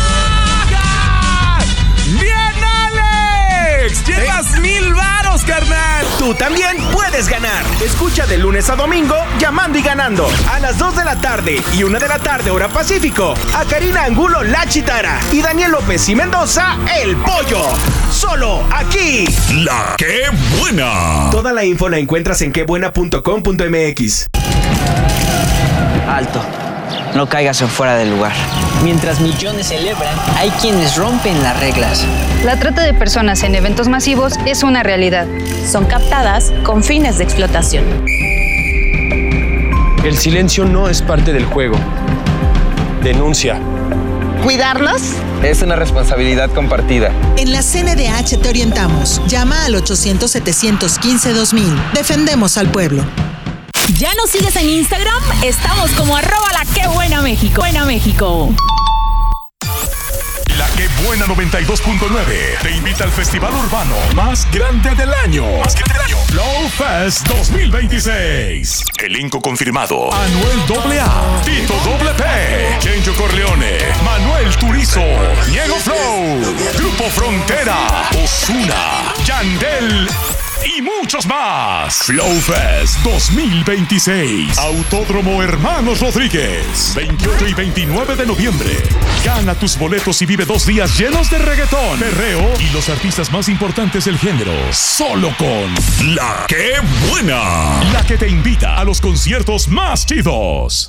¡Bien, Alex! ¡Llevas ¿Eh? mil varos, carnal! Tú también puedes ganar. Escucha de lunes a domingo Llamando y Ganando. A las dos de la tarde y una de la tarde, hora Pacífico. A Karina Angulo, La Chitara. Y Daniel López y Mendoza, El Pollo. Solo aquí. La Qué Buena. Toda la info la encuentras en quebuena punto com punto m x. Alto. No caigas en fuera del lugar. Mientras millones celebran, hay quienes rompen las reglas. La trata de personas en eventos masivos es una realidad. Son captadas con fines de explotación. El silencio no es parte del juego. Denuncia. ¿Cuidarlos? Es una responsabilidad compartida. En la C N D H te orientamos. Llama al ochocientos, setecientos quince, dos mil. Defendemos al pueblo. ¿Ya nos sigues en Instagram? Estamos como arroba la Qué Buena México. Buena México. La Qué Buena noventa y dos punto nueve te invita al festival urbano más grande del año. Más grande del año. Flow Fest dos mil veintiséis. Elenco confirmado: Anuel A A, Tito P, Kenjo Corleone, Manuel Turizo, Diego Flow, Grupo Frontera, Ozuna, Yandel y muchos más. Flowfest dos mil veintiséis. Autódromo Hermanos Rodríguez. veintiocho y veintinueve de noviembre. Gana tus boletos y vive dos días llenos de reggaetón, perreo y los artistas más importantes del género. Solo con La Que Buena. La que te invita a los conciertos más chidos.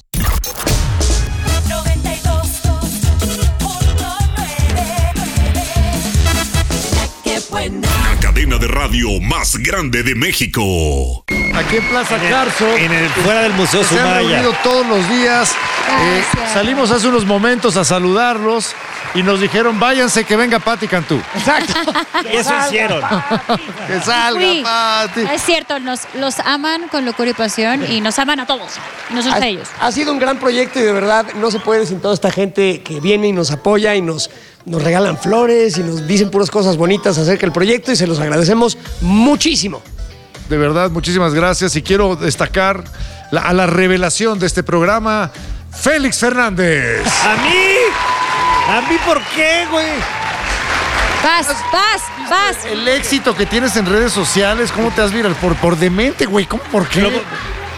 La cadena de radio más grande de México. Aquí en Plaza En el- Carso. en el- fuera del Museo Se han Sumaya. reunido todos los días. Eh, salimos hace unos momentos a saludarlos y nos dijeron, váyanse que venga Pati Cantú. Exacto. Eso hicieron. Que salga Fui. Pati. Es cierto, nos, los aman con locura y pasión y nos aman a todos, y nosotros a ellos. Ha sido un gran proyecto y de verdad no se puede sin toda esta gente que viene y nos apoya y nos, nos regalan flores y nos dicen puras cosas bonitas acerca del proyecto y se los agradecemos muchísimo. De verdad, muchísimas gracias y quiero destacar la- a la revelación de este programa, Félix Fernández. ¿A mí? ¿A mí por qué, güey? Vas, vas, vas. El éxito que tienes en redes sociales, ¿cómo te has viral? Por, por demente, güey, ¿cómo por qué? Pero-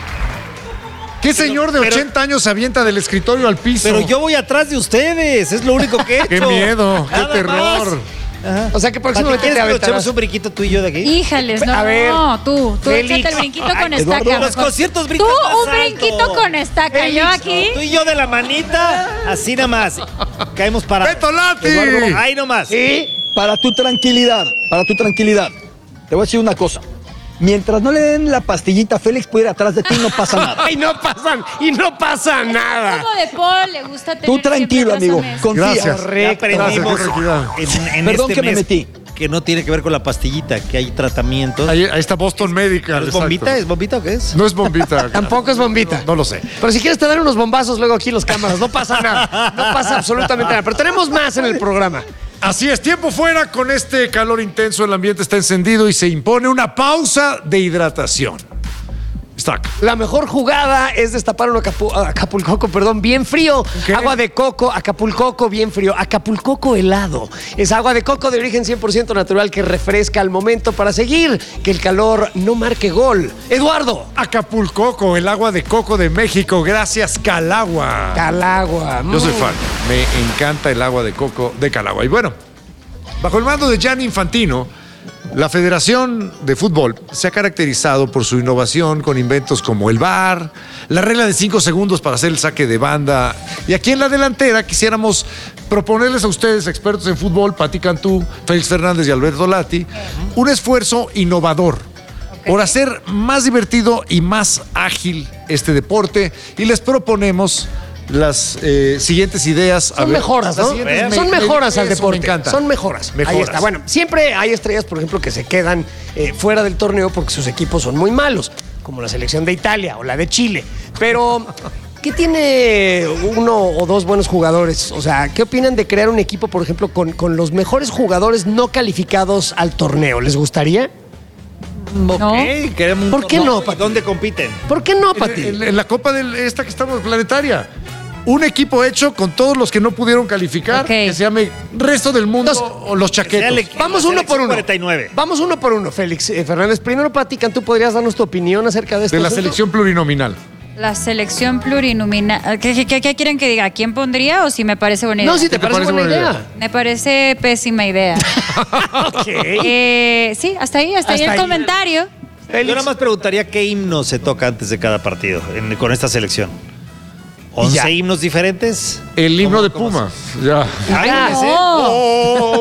¿Qué señor de pero- ochenta años se avienta del escritorio al piso? Pero yo voy atrás de ustedes, es lo único que he hecho. ¡Qué miedo! ¡Qué Nada terror! más. Ajá. O sea que ¿Para próximamente qué te quieres que nos aventarás. echemos un brinquito tú y yo de aquí? Híjales, no, A ver, no, tú, tú Félix. échate el brinquito Ay, con Eduardo, estaca. los mejor. conciertos Tú brincan más un brinquito alto. con estaca, yo aquí. Tú y yo de la manita, así nada más. Caemos para. ¡Beto Lati! Eduardo, Ahí nomás. Y para tu tranquilidad, para tu tranquilidad, te voy a decir una cosa. Mientras no le den la pastillita a Félix, puede ir atrás de ti y no pasa nada. Y no pasan, y no pasa nada. Como de Paul, le gusta tener Tú tranquilo, siempre amigo. razones. Confía. Gracias. Ya Correcto. aprendimos Gracias, tranquilidad. en, en Perdón este que me mes metí. que no tiene que ver con la pastillita, que hay tratamientos. Ahí, ahí está Boston Medical. ¿Es exacto. bombita? ¿Es bombita o qué es? No es bombita. Tampoco es bombita. No lo sé. Pero si quieres te dan unos bombazos luego aquí en las cámaras, no pasa nada. No pasa absolutamente nada. Pero tenemos más en el programa. Así es, tiempo fuera con este calor intenso, el ambiente está encendido y se impone una pausa de hidratación. Está. La mejor jugada es destapar un acapu- acapulcoco, perdón, bien frío. ¿Qué? Agua de coco, acapulcoco bien frío. Acapulcoco helado. Es agua de coco de origen cien por ciento natural que refresca al momento para seguir que el calor no marque gol. Eduardo. Acapulcoco, el agua de coco de México, gracias Calagua. Calagua. Yo soy Mm. fan, me encanta el agua de coco de Calagua. Y bueno, bajo el mando de Gianni Infantino, la Federación de Fútbol se ha caracterizado por su innovación con inventos como el V A R, la regla de cinco segundos para hacer el saque de banda. Y aquí en la delantera quisiéramos proponerles a ustedes, expertos en fútbol, Pati Cantú, Félix Fernández y Alberto Lati, un esfuerzo innovador por hacer más divertido y más ágil este deporte. Y les proponemos las eh, siguientes ideas. A Son ver, mejoras, las ¿no? siguientes me- Son mejoras al eso deporte. Me encanta. Son mejoras. Ahí Mejoras. está. Bueno, siempre hay estrellas, por ejemplo, que se quedan eh, fuera del torneo porque sus equipos son muy malos, como la selección de Italia o la de Chile. Pero, ¿qué tiene uno o dos buenos jugadores? O sea, ¿qué opinan de crear un equipo, por ejemplo, con, con los mejores jugadores no calificados al torneo? ¿Les gustaría? ¿No? Ok, queremos- ¿Por qué no, ¿Y Pati? ¿Dónde compiten? ¿Por qué no, En, Pati? en- en la Copa de esta que estamos planetaria. Un equipo hecho con todos los que no pudieron calificar, Ok. que se llame Resto del Mundo o los Sea chaquetos. el equipo- Vamos la uno por selección uno. cuarenta y nueve. Vamos uno por uno, Félix eh, Fernández. Primero, Pati, ¿tú podrías darnos tu opinión acerca de esto? De la selección plurinominal. La selección plurinominal. ¿Qué, qué, qué quieren que diga? ¿Quién pondría o si me parece buena idea? No, si te, parece, buena idea. Me parece pésima idea. Ok. Eh, sí, hasta ahí, hasta, ahí Hasta el ahí. comentario. Yo nada más preguntaría qué himno se toca antes de cada partido en- con esta selección. ¿once ya. himnos diferentes? El himno ¿Cómo- de cómo Puma. Ya. Ay, Ya. ese. Oh,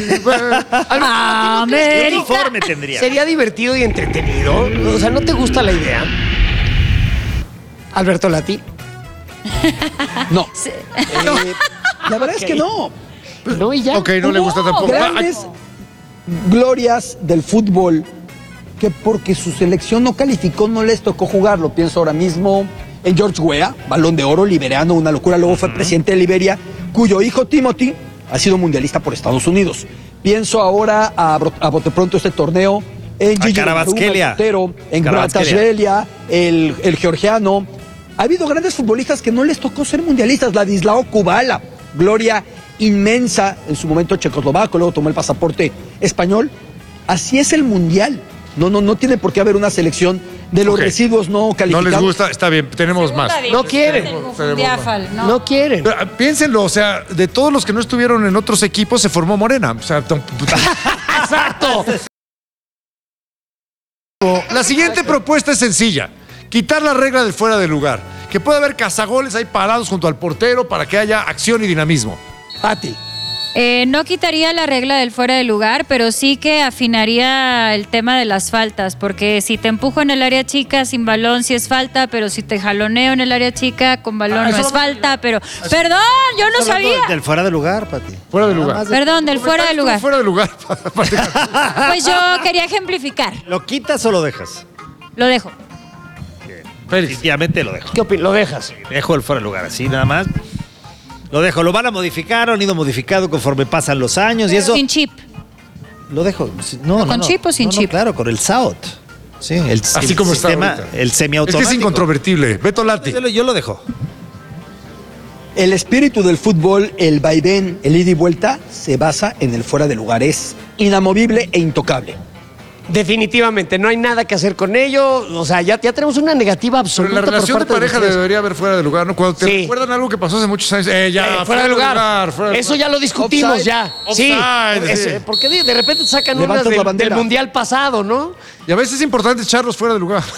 Ah, ¿Qué uniforme tendría? ¿Sería divertido y entretenido? O sea, ¿no te gusta la idea? Alberto Lati. No. Eh, la verdad es que no. No, y ya. ok, no le gusta tampoco. Ah, Grandes glorias del fútbol que porque su selección no calificó no les tocó jugarlo. Pienso ahora mismo en George Weah, balón de oro, liberiano, una locura. Luego fue presidente de Liberia, cuyo hijo Timothy ha sido mundialista por Estados Unidos. Pienso ahora a, bro- a bote pronto este torneo en A Gigi Karabatskelia. Donnarumma, en Karabatskelia. Gratasvelia, el, el georgiano. Ha habido grandes futbolistas que no les tocó ser mundialistas. Ladislao Kubala, gloria inmensa en su momento checoslovaco, luego tomó el pasaporte español. Así es el mundial. No, no, no tiene por qué haber una selección de los Ok. residuos no calificados. No les gusta, está bien, tenemos más. No quieren. Tenemos no. No quieren. Pero, ah, piénsenlo, o sea, de todos los que no estuvieron en otros equipos se formó Morena. O sea, tom- ¡Exacto! La siguiente propuesta es sencilla. Quitar la regla del fuera de lugar. Que pueda haber cazagoles ahí parados junto al portero para que haya acción y dinamismo. Pati. Eh, no quitaría la regla del fuera de lugar, pero sí que afinaría el tema de las faltas, porque si te empujo en el área chica sin balón sí es falta, pero si te jaloneo en el área chica con balón Ah, no eso es no- falta, pero... ¡Perdón! ¡Yo no Estás hablando sabía! Del fuera de lugar, Pati. Fuera de Nada lugar. más de- Perdón, del fuera de lugar. Fuera de lugar. Pues yo quería ejemplificar. ¿Lo quitas o lo dejas? Lo dejo. Definitivamente lo dejo. ¿Qué opinas? ¿Lo dejas? Dejo el fuera de lugar, así nada más. Lo dejo. Lo van a modificar, han ido modificado conforme pasan los años y eso. Sin chip. Lo dejo. No, no, ¿Con no. chip o sin No, no, chip? claro, con el S A O T. Sí, el, Así el como está sistema, ahorita. el Es semiautomático. que es incontrovertible. Beto Lati. Yo lo, yo lo dejo. El espíritu del fútbol, el vaivén, el ida y vuelta, se basa en el fuera de lugar. Es inamovible e intocable. Definitivamente, no hay nada que hacer con ello. O sea, ya, ya tenemos una negativa Pero absoluta. la relación de por parte pareja ustedes. debería haber fuera de lugar, ¿no? Cuando te Sí. recuerdan algo que pasó hace muchos años, eh, ya, Eh, fuera de lugar. fuera de Eso lugar. ya lo discutimos Offside. ya. Sí. Offside, Es- sí. Porque de, de repente sacan Levantas unas la del, bandera. del mundial pasado, ¿no? Y a veces es importante echarlos fuera de lugar.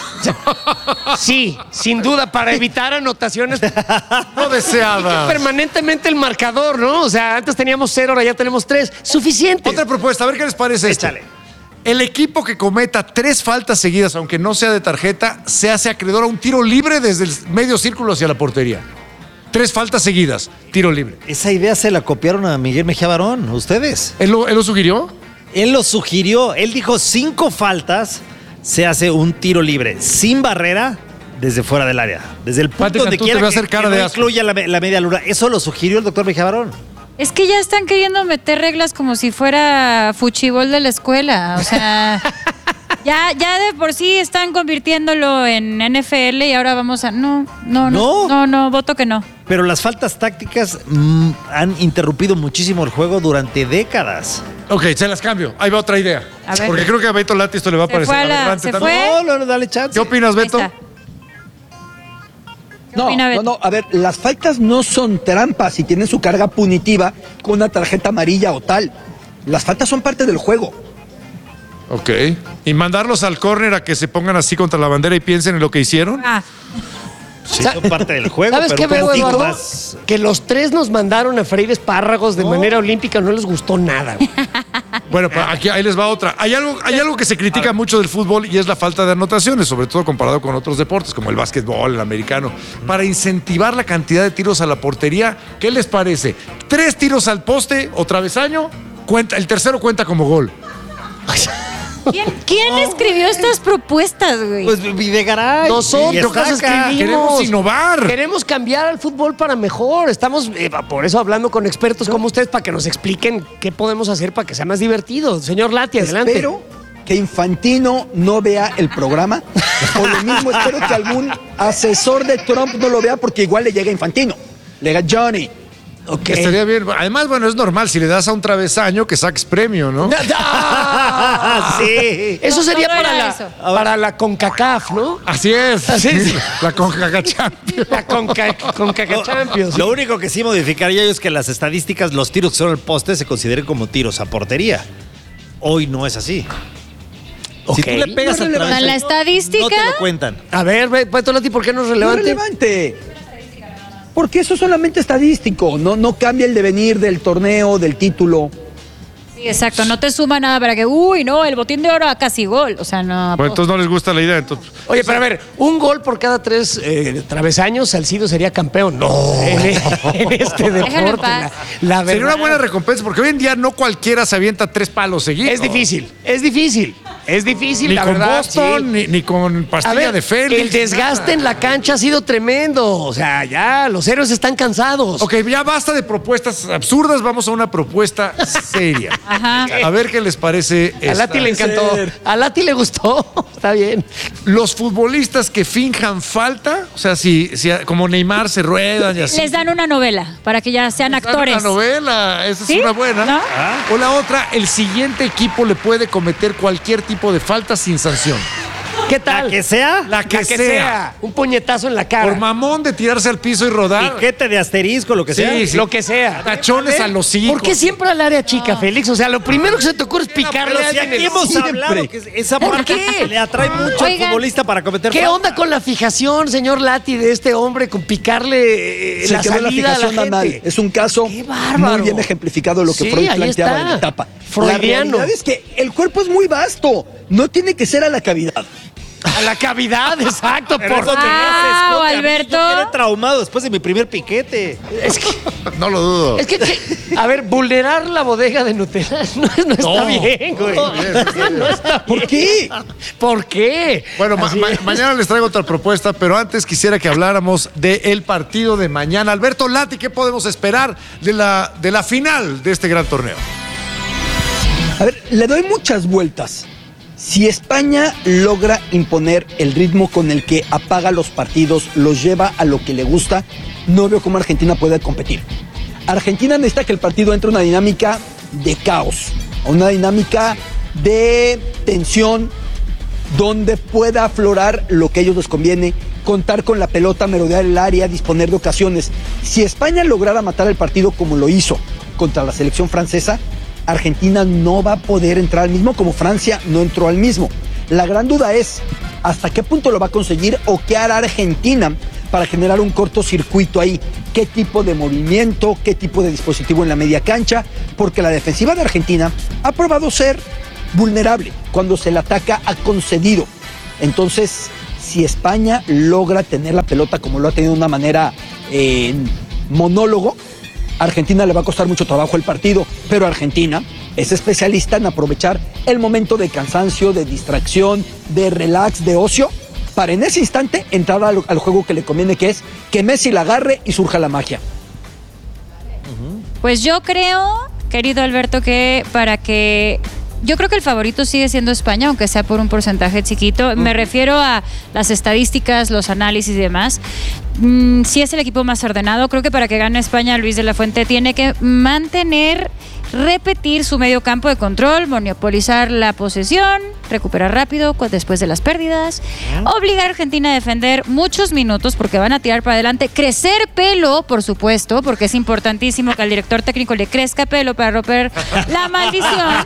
Sí, sin duda, para evitar anotaciones No deseadas. permanentemente el marcador, ¿no? O sea, antes teníamos cero, ahora ya tenemos tres. Suficiente. Otra propuesta, a ver qué les parece esto. Échale. El equipo que cometa tres faltas seguidas, aunque no sea de tarjeta, se hace acreedor a un tiro libre desde el medio círculo hacia la portería. Tres faltas seguidas, tiro libre. Esa idea se la copiaron a Miguel Mejía Barón, ustedes. ¿Él lo, él lo sugirió? Él lo sugirió. Él dijo cinco faltas, se hace un tiro libre, sin barrera, desde fuera del área. Desde el punto Pati donde Cantú, quiera te voy a que, hacer cara que de no asco. incluya la, me- la media luna. Eso lo sugirió el doctor Mejía Barón. Es que ya están queriendo meter reglas como si fuera fuchibol de la escuela. O sea, ya, ya de por sí están convirtiéndolo en N F L y ahora vamos a... No, no, no, ¿No? no, no, voto que no. Pero las faltas tácticas mm, han interrumpido muchísimo el juego durante décadas. Ok, se las cambio. Ahí va otra idea. A ver. Porque creo que a Beto Lati esto le va a Se parecer fue a la- aberrante se también. fue. No, no, no, dale chance. ¿Qué opinas, Ahí Beto? está. No, opina no, Beto? no. A ver, las faltas no son trampas y tienen su carga punitiva con una tarjeta amarilla o tal. Las faltas son parte del juego. Ok. ¿Y mandarlos al córner a que se pongan así contra la bandera y piensen en lo que hicieron? Ah, Sí, son parte del juego. ¿Sabes pero qué veo, como digo, Eduardo? más- Que los tres nos mandaron a freír espárragos de manera olímpica, no les gustó nada. güey. Bueno, pa- aquí ahí les va otra. Hay algo, hay algo que se critica mucho del fútbol y es la falta de anotaciones, sobre todo comparado con otros deportes como el básquetbol, el americano. Para incentivar la cantidad de tiros a la portería, ¿qué les parece? Tres tiros al poste o travesaño, cuenta, el tercero cuenta como gol. ¿quién, quién escribió estas propuestas, güey? Pues Videgaray. Nosotros y Estaca. escribimos. Queremos innovar. Queremos cambiar al fútbol para mejor. Estamos eh, por eso hablando con expertos como ustedes para que nos expliquen qué podemos hacer para que sea más divertido. Señor Lati, adelante. Espero que Infantino no vea el programa. O lo mismo, espero que algún asesor de Trump no lo vea porque igual le llega Infantino. Le llega Johnny. Ok. Estaría bien. Además, bueno, es normal, si le das a un travesaño que saques premio, ¿no? ¡Ah! Sí. Eso No, sería no para, era la, eso. para la CONCACAF, ¿no? Así es. Así es. La Conca Champions. La Conca, CONCACAF Champions. Lo único que sí modificaría yo es que las estadísticas, los tiros que son al poste, se consideren como tiros a portería. Hoy no es así. Si tú le pegas No al es relevante. travesaño, ¿En la estadística? no te lo cuentan. A ver, Beto Lati, ¿por qué no es No es relevante? relevante. Porque eso es solamente estadístico. No, no cambia el devenir del torneo, del título. Sí, exacto, no te suma nada para que, uy, no, el botín de oro a casi gol. O sea, no. Bueno, entonces no les gusta la idea. Entonces, Oye, pero a ver, un gol por cada tres eh, travesaños, Salcido sería campeón. No. En, en este Déjalo en deporte. paz. La, la sería verdad. una buena recompensa porque hoy en día no cualquiera se avienta tres palos seguidos. Es difícil, es difícil. Es difícil, Ni la con verdad. Boston, sí. ni, ni con A pastilla ver, de Félix. el desgaste en la cancha ha sido tremendo. O sea, ya los héroes están cansados. Ok, ya basta de propuestas absurdas, vamos a una propuesta seria. Ajá. A ver qué les parece. A Lati esta. le encantó. A Lati le gustó. Está bien. Los futbolistas que finjan falta, o sea, si, si como Neymar se ruedan y así. Les dan una novela para que ya sean Les dan actores. Una novela, esa ¿Sí? es una buena. ¿No? O la otra, el siguiente equipo le puede cometer cualquier tipo tiempo de falta sin sanción. ¿Qué tal? ¿La que sea? La que, La que sea. sea. Un puñetazo en la cara. Por mamón de tirarse al piso y rodar. Piquete de asterisco, lo que sea. Sí, sí. Lo que sea. Tachones a los hijos. ¿Por qué siempre al área chica, Félix? O sea, lo primero que se te ocurre es picarle Pero a si alguien aquí en el- hemos siempre. hablado que esa ¿Por parte qué? le atrae mucho Oigan, al futbolista para cometer ¿Qué falta. onda con la fijación, señor Lati, de este hombre con picarle eh, Se la quedó la salida a la fijación gente? anal. Es un caso ¡Qué bárbaro! muy bien ejemplificado de lo que Sí, Freud ahí planteaba está. en la etapa. Freudiano. La realidad es que el cuerpo es muy vasto. No tiene que ser a la cavidad. A la cavidad, exacto. Pero Por... eso te hace Wow, escote. A mí Alberto. Yo quedé traumado después de mi primer piquete. Es que, No lo dudo. es que, que- a ver, vulnerar la bodega de Nutella no, no está No. bien, güey. No, bien, bien. No está bien. ¿Por qué? ¿Por qué? Bueno, ma- Así ma- es. mañana les traigo otra propuesta, pero antes quisiera que habláramos del partido de mañana. Alberto Lati, ¿qué podemos esperar de la, de la final de este gran torneo? A ver, le doy muchas vueltas. Si España logra imponer el ritmo con el que apaga los partidos, los lleva a lo que le gusta, no veo cómo Argentina puede competir. Argentina necesita que el partido entre en una dinámica de caos, una dinámica de tensión, donde pueda aflorar lo que a ellos les conviene, contar con la pelota, merodear el área, disponer de ocasiones. Si España lograra matar el partido como lo hizo contra la selección francesa, Argentina no va a poder entrar al mismo como Francia no entró al mismo. La gran duda es hasta qué punto lo va a conseguir o qué hará Argentina para generar un cortocircuito ahí. ¿Qué tipo de movimiento, qué tipo de dispositivo en la media cancha? Porque la defensiva de Argentina ha probado ser vulnerable. Cuando se le ataca ha concedido. Entonces, si España logra tener la pelota como lo ha tenido de una manera eh, monólogo, a Argentina le va a costar mucho trabajo el partido, pero Argentina es especialista en aprovechar el momento de cansancio, de distracción, de relax, de ocio, para en ese instante entrar al, al juego que le conviene, que es que Messi la agarre y surja la magia. Pues yo creo, querido Alberto, que para que... Yo creo que el favorito sigue siendo España, aunque sea por un porcentaje chiquito. Me refiero a las estadísticas, los análisis y demás. Mm, si es el equipo más ordenado, creo que para que gane España, Luis de la Fuente tiene que mantener, repetir su medio campo de control, monopolizar la posesión, recuperar rápido cu- después de las pérdidas, obligar a Argentina a defender muchos minutos porque van a tirar para adelante, crecer pelo, por supuesto, porque es importantísimo que al director técnico le crezca pelo para romper la maldición.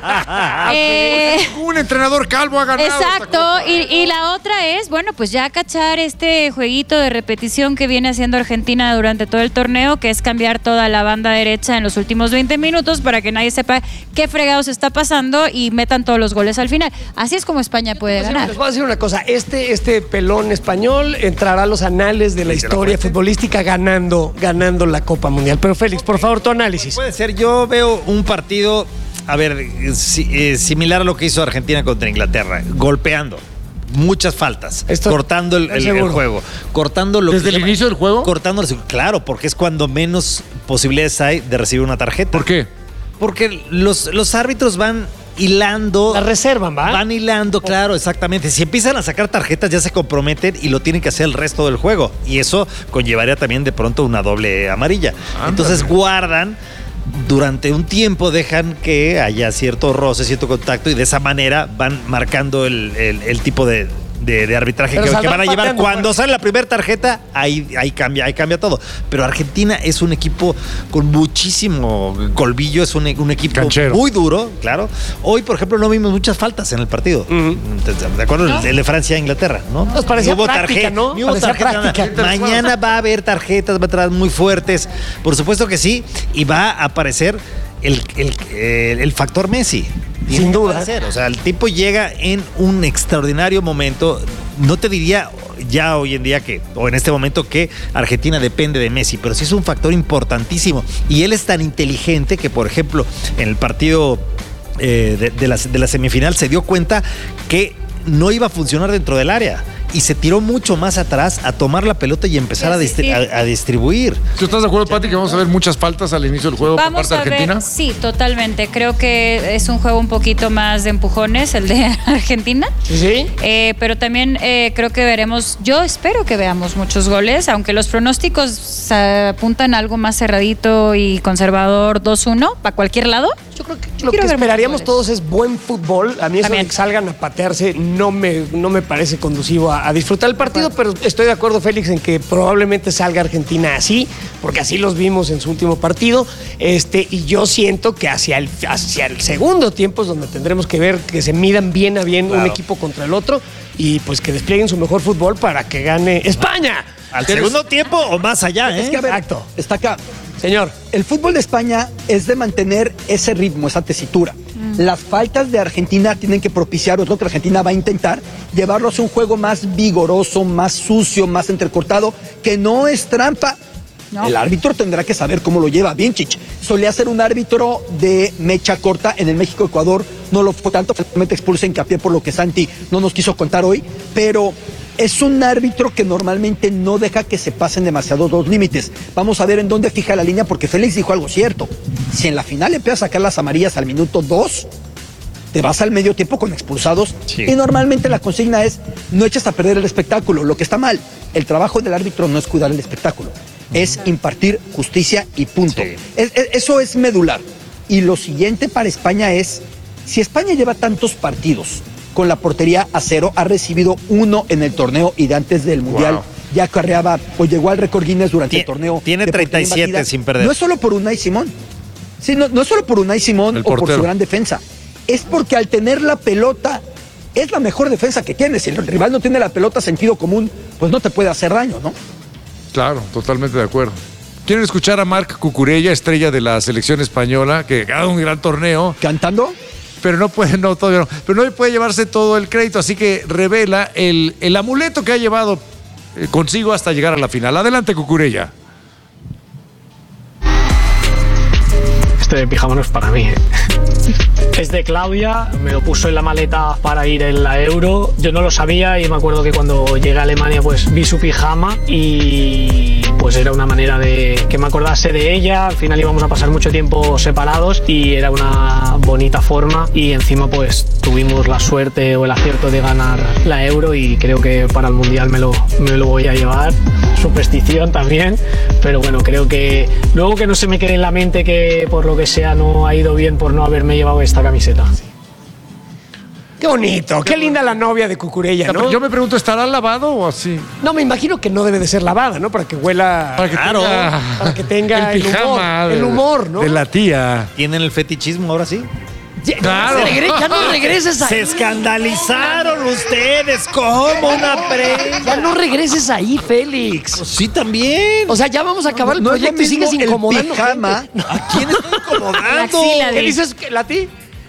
Eh, Un entrenador calvo ha ganado. Exacto, y, y la otra es, bueno, pues ya cachar este jueguito de repetición que viene haciendo Argentina durante todo el torneo, que es cambiar toda la banda derecha en los últimos veinte minutos para que nadie sepa qué fregados está pasando y metan todos los goles al final. Así es como España puede ganar. Les voy a decir una cosa, este, este pelón español entrará a los anales de la historia futbolística ganando, ganando la Copa Mundial. Pero Félix, por favor, tu análisis. Puede ser, yo veo un partido, a ver, eh, si- eh, similar a lo que hizo Argentina contra Inglaterra, golpeando. Muchas faltas, Esto- cortando el, el- el seguro. juego, cortando lo ¿Desde que el llama- inicio del juego? Cortando, claro, porque es cuando menos posibilidades hay de recibir una tarjeta. ¿Por qué? Porque los, los árbitros van hilando. La reservan, ¿va? Van hilando, claro, exactamente. Si empiezan a sacar tarjetas ya se comprometen y lo tienen que hacer el resto del juego. Y eso conllevaría también de pronto una doble amarilla. Ándale. Entonces guardan, durante un tiempo dejan que haya cierto roce, cierto contacto y de esa manera van marcando el, el- el tipo de... De, de arbitraje Pero que, que saldrán van a llevar. pateando Cuando fuerte. sale la primera tarjeta, ahí, ahí cambia, ahí cambia todo. Pero Argentina es un equipo con muchísimo colmillo, es un, un equipo Canchero. muy duro, claro. Hoy, por ejemplo, no vimos muchas faltas en el partido. ¿De acuerdo? El- El de Francia e Inglaterra, ¿no? Nos parecía hubo práctica, tarje- ¿no? ni hubo Parecía tarjeta, práctica. nada. Mañana va a haber tarjetas, va a entrar muy fuertes. Por supuesto que sí. Y va a aparecer el, el- el- el factor Messi. Sin duda. Puede ser. O sea, el tipo llega en un extraordinario momento. No te diría ya hoy en día que, o en este momento, que Argentina depende de Messi, pero sí es un factor importantísimo. Y él es tan inteligente que, por ejemplo, en el partido eh, de, de la, de la semifinal se dio cuenta que no iba a funcionar dentro del área. Y se tiró mucho más atrás a tomar la pelota y empezar a, distri- a- a distribuir. ¿Tú estás de acuerdo, Pati, que vamos a ver muchas faltas al inicio del juego Vamos por parte a de Argentina? ver, sí, totalmente. Creo que es un juego un poquito más de empujones, el de Argentina. ¿Sí? Eh, pero también eh, creo que veremos, yo espero que veamos muchos goles, aunque los pronósticos eh, apuntan a algo más cerradito y conservador dos uno, para cualquier lado. Yo creo que lo Quiero que esperaríamos todos es buen fútbol. A mí eso de que salgan a patearse no me, no me parece conducivo a, a disfrutar el partido, pero estoy de acuerdo, Félix, en que probablemente salga Argentina así, porque así los vimos en su último partido. Este, y yo siento que hacia el, hacia el segundo tiempo es donde tendremos que ver que se midan bien a bien claro. un equipo contra el otro y pues que desplieguen su mejor fútbol para que gane España. Al segundo tiempo o más allá, ¿eh? Es que, a ver, Exacto. Está acá. Señor. El fútbol de España es de mantener ese ritmo, esa tesitura. Mm. Las faltas de Argentina tienen que propiciar, o es lo que Argentina va a intentar, llevarlos a un juego más vigoroso, más sucio, más entrecortado, que no es trampa. No. El árbitro tendrá que saber cómo lo lleva. Vinčić solía ser un árbitro de mecha corta en el México-Ecuador, no lo fue tanto, finalmente expulsa hincapié por lo que Santi no nos quiso contar hoy, pero es un árbitro que normalmente no deja que se pasen demasiado los límites. Vamos a ver en dónde fija la línea, porque Félix dijo algo cierto. Si en la final empiezas a sacar las amarillas al minuto dos, te vas al medio tiempo con expulsados. Sí. Y normalmente la consigna es, no eches a perder el espectáculo. Lo que está mal, el trabajo del árbitro no es cuidar el espectáculo, es impartir justicia y punto. Sí. Es, es, eso es medular. Y lo siguiente para España es, si España lleva tantos partidos con la portería a cero, ha recibido uno en el torneo y de antes del Mundial wow. ya carreaba, o llegó al récord Guinness durante Tien, el torneo. Tiene treinta y siete sin perder. No es solo por Unai Simón. Sí, no, no es solo por Unai Simón o por su gran defensa. Es porque al tener la pelota, es la mejor defensa que tienes. Si el rival no tiene la pelota, sentido común, pues no te puede hacer daño, ¿no? Claro, totalmente de acuerdo. ¿Quieren escuchar a Marc Cucurella, estrella de la selección española, que gana un gran torneo? ¿Cantando? Pero no puede, no, todavía no. Pero no puede llevarse todo el crédito, así que revela el, el amuleto que ha llevado consigo hasta llegar a la final. Adelante, Cucurella. Este pijama no es para mí, ¿eh? Es de Claudia, me lo puso en la maleta para ir en la Euro. Yo no lo sabía y me acuerdo que cuando llegué a Alemania pues vi su pijama y pues era una manera de que me acordase de ella. Al final íbamos a pasar mucho tiempo separados y era una bonita forma y encima pues tuvimos la suerte o el acierto de ganar la Euro y creo que para el Mundial me lo, me lo voy a llevar. Superstición también, pero bueno, creo que luego que no se me quede en la mente que por lo que sea no ha ido bien por no haberme llevado esta camiseta. Qué bonito, qué linda la novia de Cucurella, ¿no? Yo me pregunto, ¿estará lavado o así? No, me imagino que no debe de ser lavada, ¿no? Para que huela... Para que claro, tenga, para que tenga el, el, humor, de, el humor, ¿no? De la tía. ¿Tienen el fetichismo ahora sí? Ya, claro. Ya no regreses ahí. Se escandalizaron ustedes como una prensa. Ya no regreses ahí, Félix. Pues sí, también. O sea, ya vamos a acabar no, el proyecto no y sigues incomodando. Pijama. ¿A quién está incomodando? ¿Qué dices, Lati?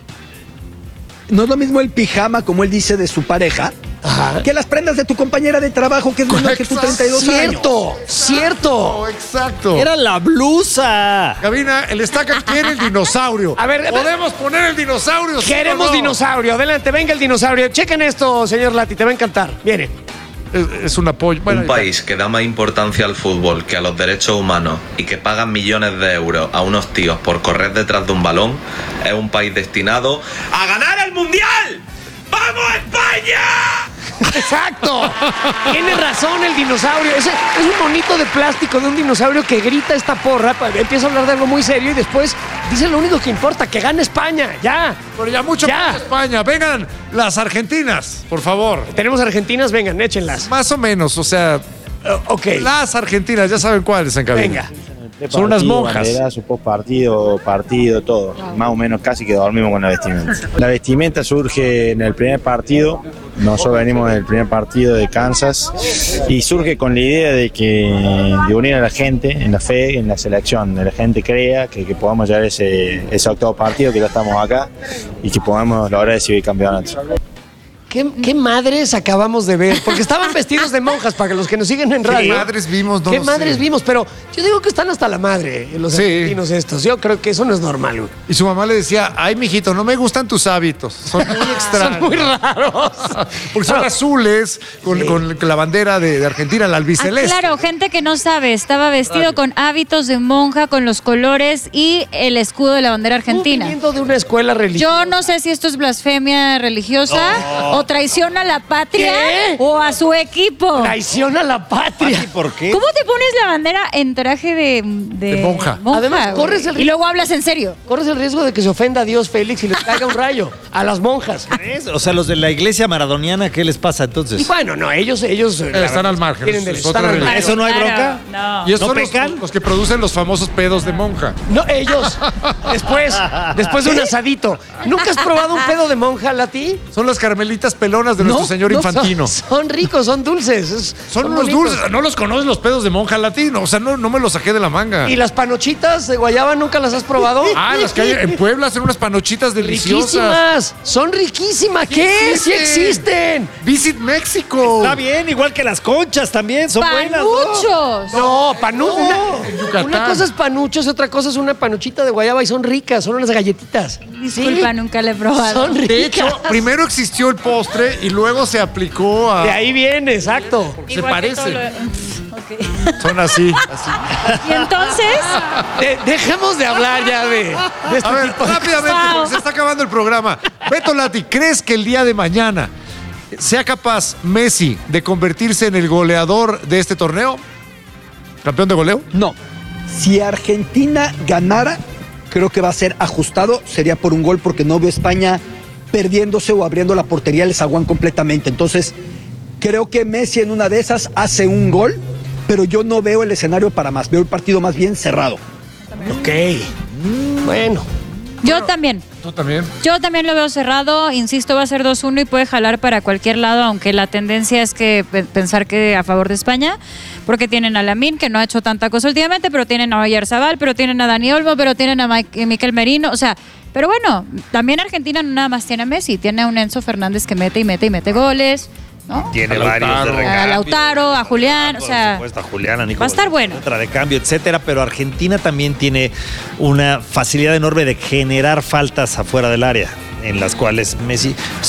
No es lo mismo el pijama, como él dice, de su pareja, ajá, que las prendas de tu compañera de trabajo, que es menor que tú, treinta y dos cierto, años. Cierto, exacto. Era la blusa. Gabina, el Estaca quiere el dinosaurio. A ver, ¿podemos poner el dinosaurio? Queremos ¿sí no? dinosaurio. Adelante, venga el dinosaurio. Chequen esto, señor Lati, te va a encantar. Viene. Es, es un apoyo. Bueno, un país que da más importancia al fútbol que a los derechos humanos y que pagan millones de euros a unos tíos por correr detrás de un balón es un país destinado a ganar el Mundial. ¡Vamos España! Exacto. Tiene razón el dinosaurio. Es, es un monito de plástico de un dinosaurio que grita esta porra. Empieza a hablar de algo muy serio y después dice lo único que importa, que gane España. Ya. Pero ya mucho ya. España. Vengan las argentinas, por favor. Tenemos argentinas, vengan, échenlas. Más o menos, o sea. Uh, ok. Las argentinas, ya saben cuáles en cabina. Venga. Son unas monjas. Bandera, su post partido, partido, todo. Más o menos casi que dormimos con la vestimenta. La vestimenta surge en el primer partido. Nosotros venimos del primer partido de Kansas y surge con la idea de que de unir a la gente en la fe, en la selección, de la gente crea que, que podamos llegar a ese, ese octavo partido, que ya estamos acá y que podamos lograr ese bicampeonato. ¿Qué, ¿Qué madres acabamos de ver? Porque estaban vestidos de monjas, para los que nos siguen en radio. ¿Qué madres vimos? No ¿Qué lo madres sé. vimos? Pero yo digo que están hasta la madre, los sí. argentinos estos. Yo creo que eso no es normal, güey. Y su mamá le decía, ay, mijito, no me gustan tus hábitos. Son muy extraños. Son muy raros. Porque son azules, con, sí. con la bandera de, de Argentina, la albiceleste. Ah, claro, gente que no sabe. Estaba vestido Radio. con hábitos de monja, con los colores y el escudo de la bandera argentina. Viniendo de una escuela religiosa. Yo no sé si esto es blasfemia religiosa oh. o o traiciona a la patria ¿Qué? o a su equipo. Traiciona a la patria. ¿Y por qué? ¿Cómo te pones la bandera en traje de, de, De monja? Además, güey? corres el Y luego hablas en serio. Corres el riesgo de que se ofenda a Dios Félix y le caiga un rayo a las monjas. ¿Crees? O sea, los de la iglesia maradoniana, ¿qué les pasa entonces? Y bueno, no, ellos, ellos eh, la están verdad, al margen. tienen Es derecho, otra están al religión. margen. ¿Eso no hay bronca? No. Y estos ¿No son los, pecan? los que producen los famosos pedos de monja. No, ellos. Después, después de un asadito. ¿Nunca has probado un pedo de monja, Lati? Son las carmelitas pelonas de No, nuestro señor no, Infantino. Son, son ricos, son dulces. es- Son unos bonitos. dulces. ¿No los conoces los pedos de monja latino? O sea, no, no me los saqué de la manga. ¿Y las panochitas de guayaba nunca las has probado? Ah, las que hay en Puebla hacen unas panochitas deliciosas. Riquísimas. Son riquísimas. ¿Qué? Sí existen. Visit México. Está bien, igual que las conchas también, son buenas. ¿no? ¡Panuchos! No, panu una, en Yucatán. una cosa es panuchos y otra cosa es una panuchita de guayaba y son ricas, son unas galletitas. Disculpa, Sí, nunca le he probado. Son ricas. De hecho, primero existió el postre y luego se aplicó a... De ahí viene, exacto. Se Igual que todo parece. lo- Ok. Son así, así. Y entonces, De- dejemos de hablar ya de, de este A ver, tipo de rápidamente, Wow. porque se está acabando el programa. Beto Lati, ¿crees que el día de mañana sea capaz Messi de convertirse en el goleador de este torneo? ¿Campeón de goleo? No. Si Argentina ganara, creo que va a ser ajustado. Sería por un gol porque no veo a España perdiéndose o abriendo la portería al zaguán completamente. Entonces, creo que Messi en una de esas hace un gol, pero yo no veo el escenario para más. Veo el partido más bien cerrado. Ok. Bueno. yo también. ¿Tú también? Yo también lo veo cerrado, insisto, va a ser dos uno y puede jalar para cualquier lado, aunque la tendencia es que pe- pensar que a favor de España, porque tienen a Lamine, que no ha hecho tanta cosa últimamente, pero tienen a Oyarzabal, pero tienen a Dani Olmo, pero tienen a Mike- Mikel Merino, o sea, pero bueno, también Argentina no nada más tiene a Messi, tiene a un Enzo Fernández que mete y mete y mete goles, ¿no? Tiene A varios de Lautaro. recambio. A Lautaro, a Julián, o Por sea, supuesto, a Julián, a Nico, va a estar bueno. Otra de cambio, etcétera, pero Argentina también tiene una facilidad enorme de generar faltas afuera del área, en las cuales Messi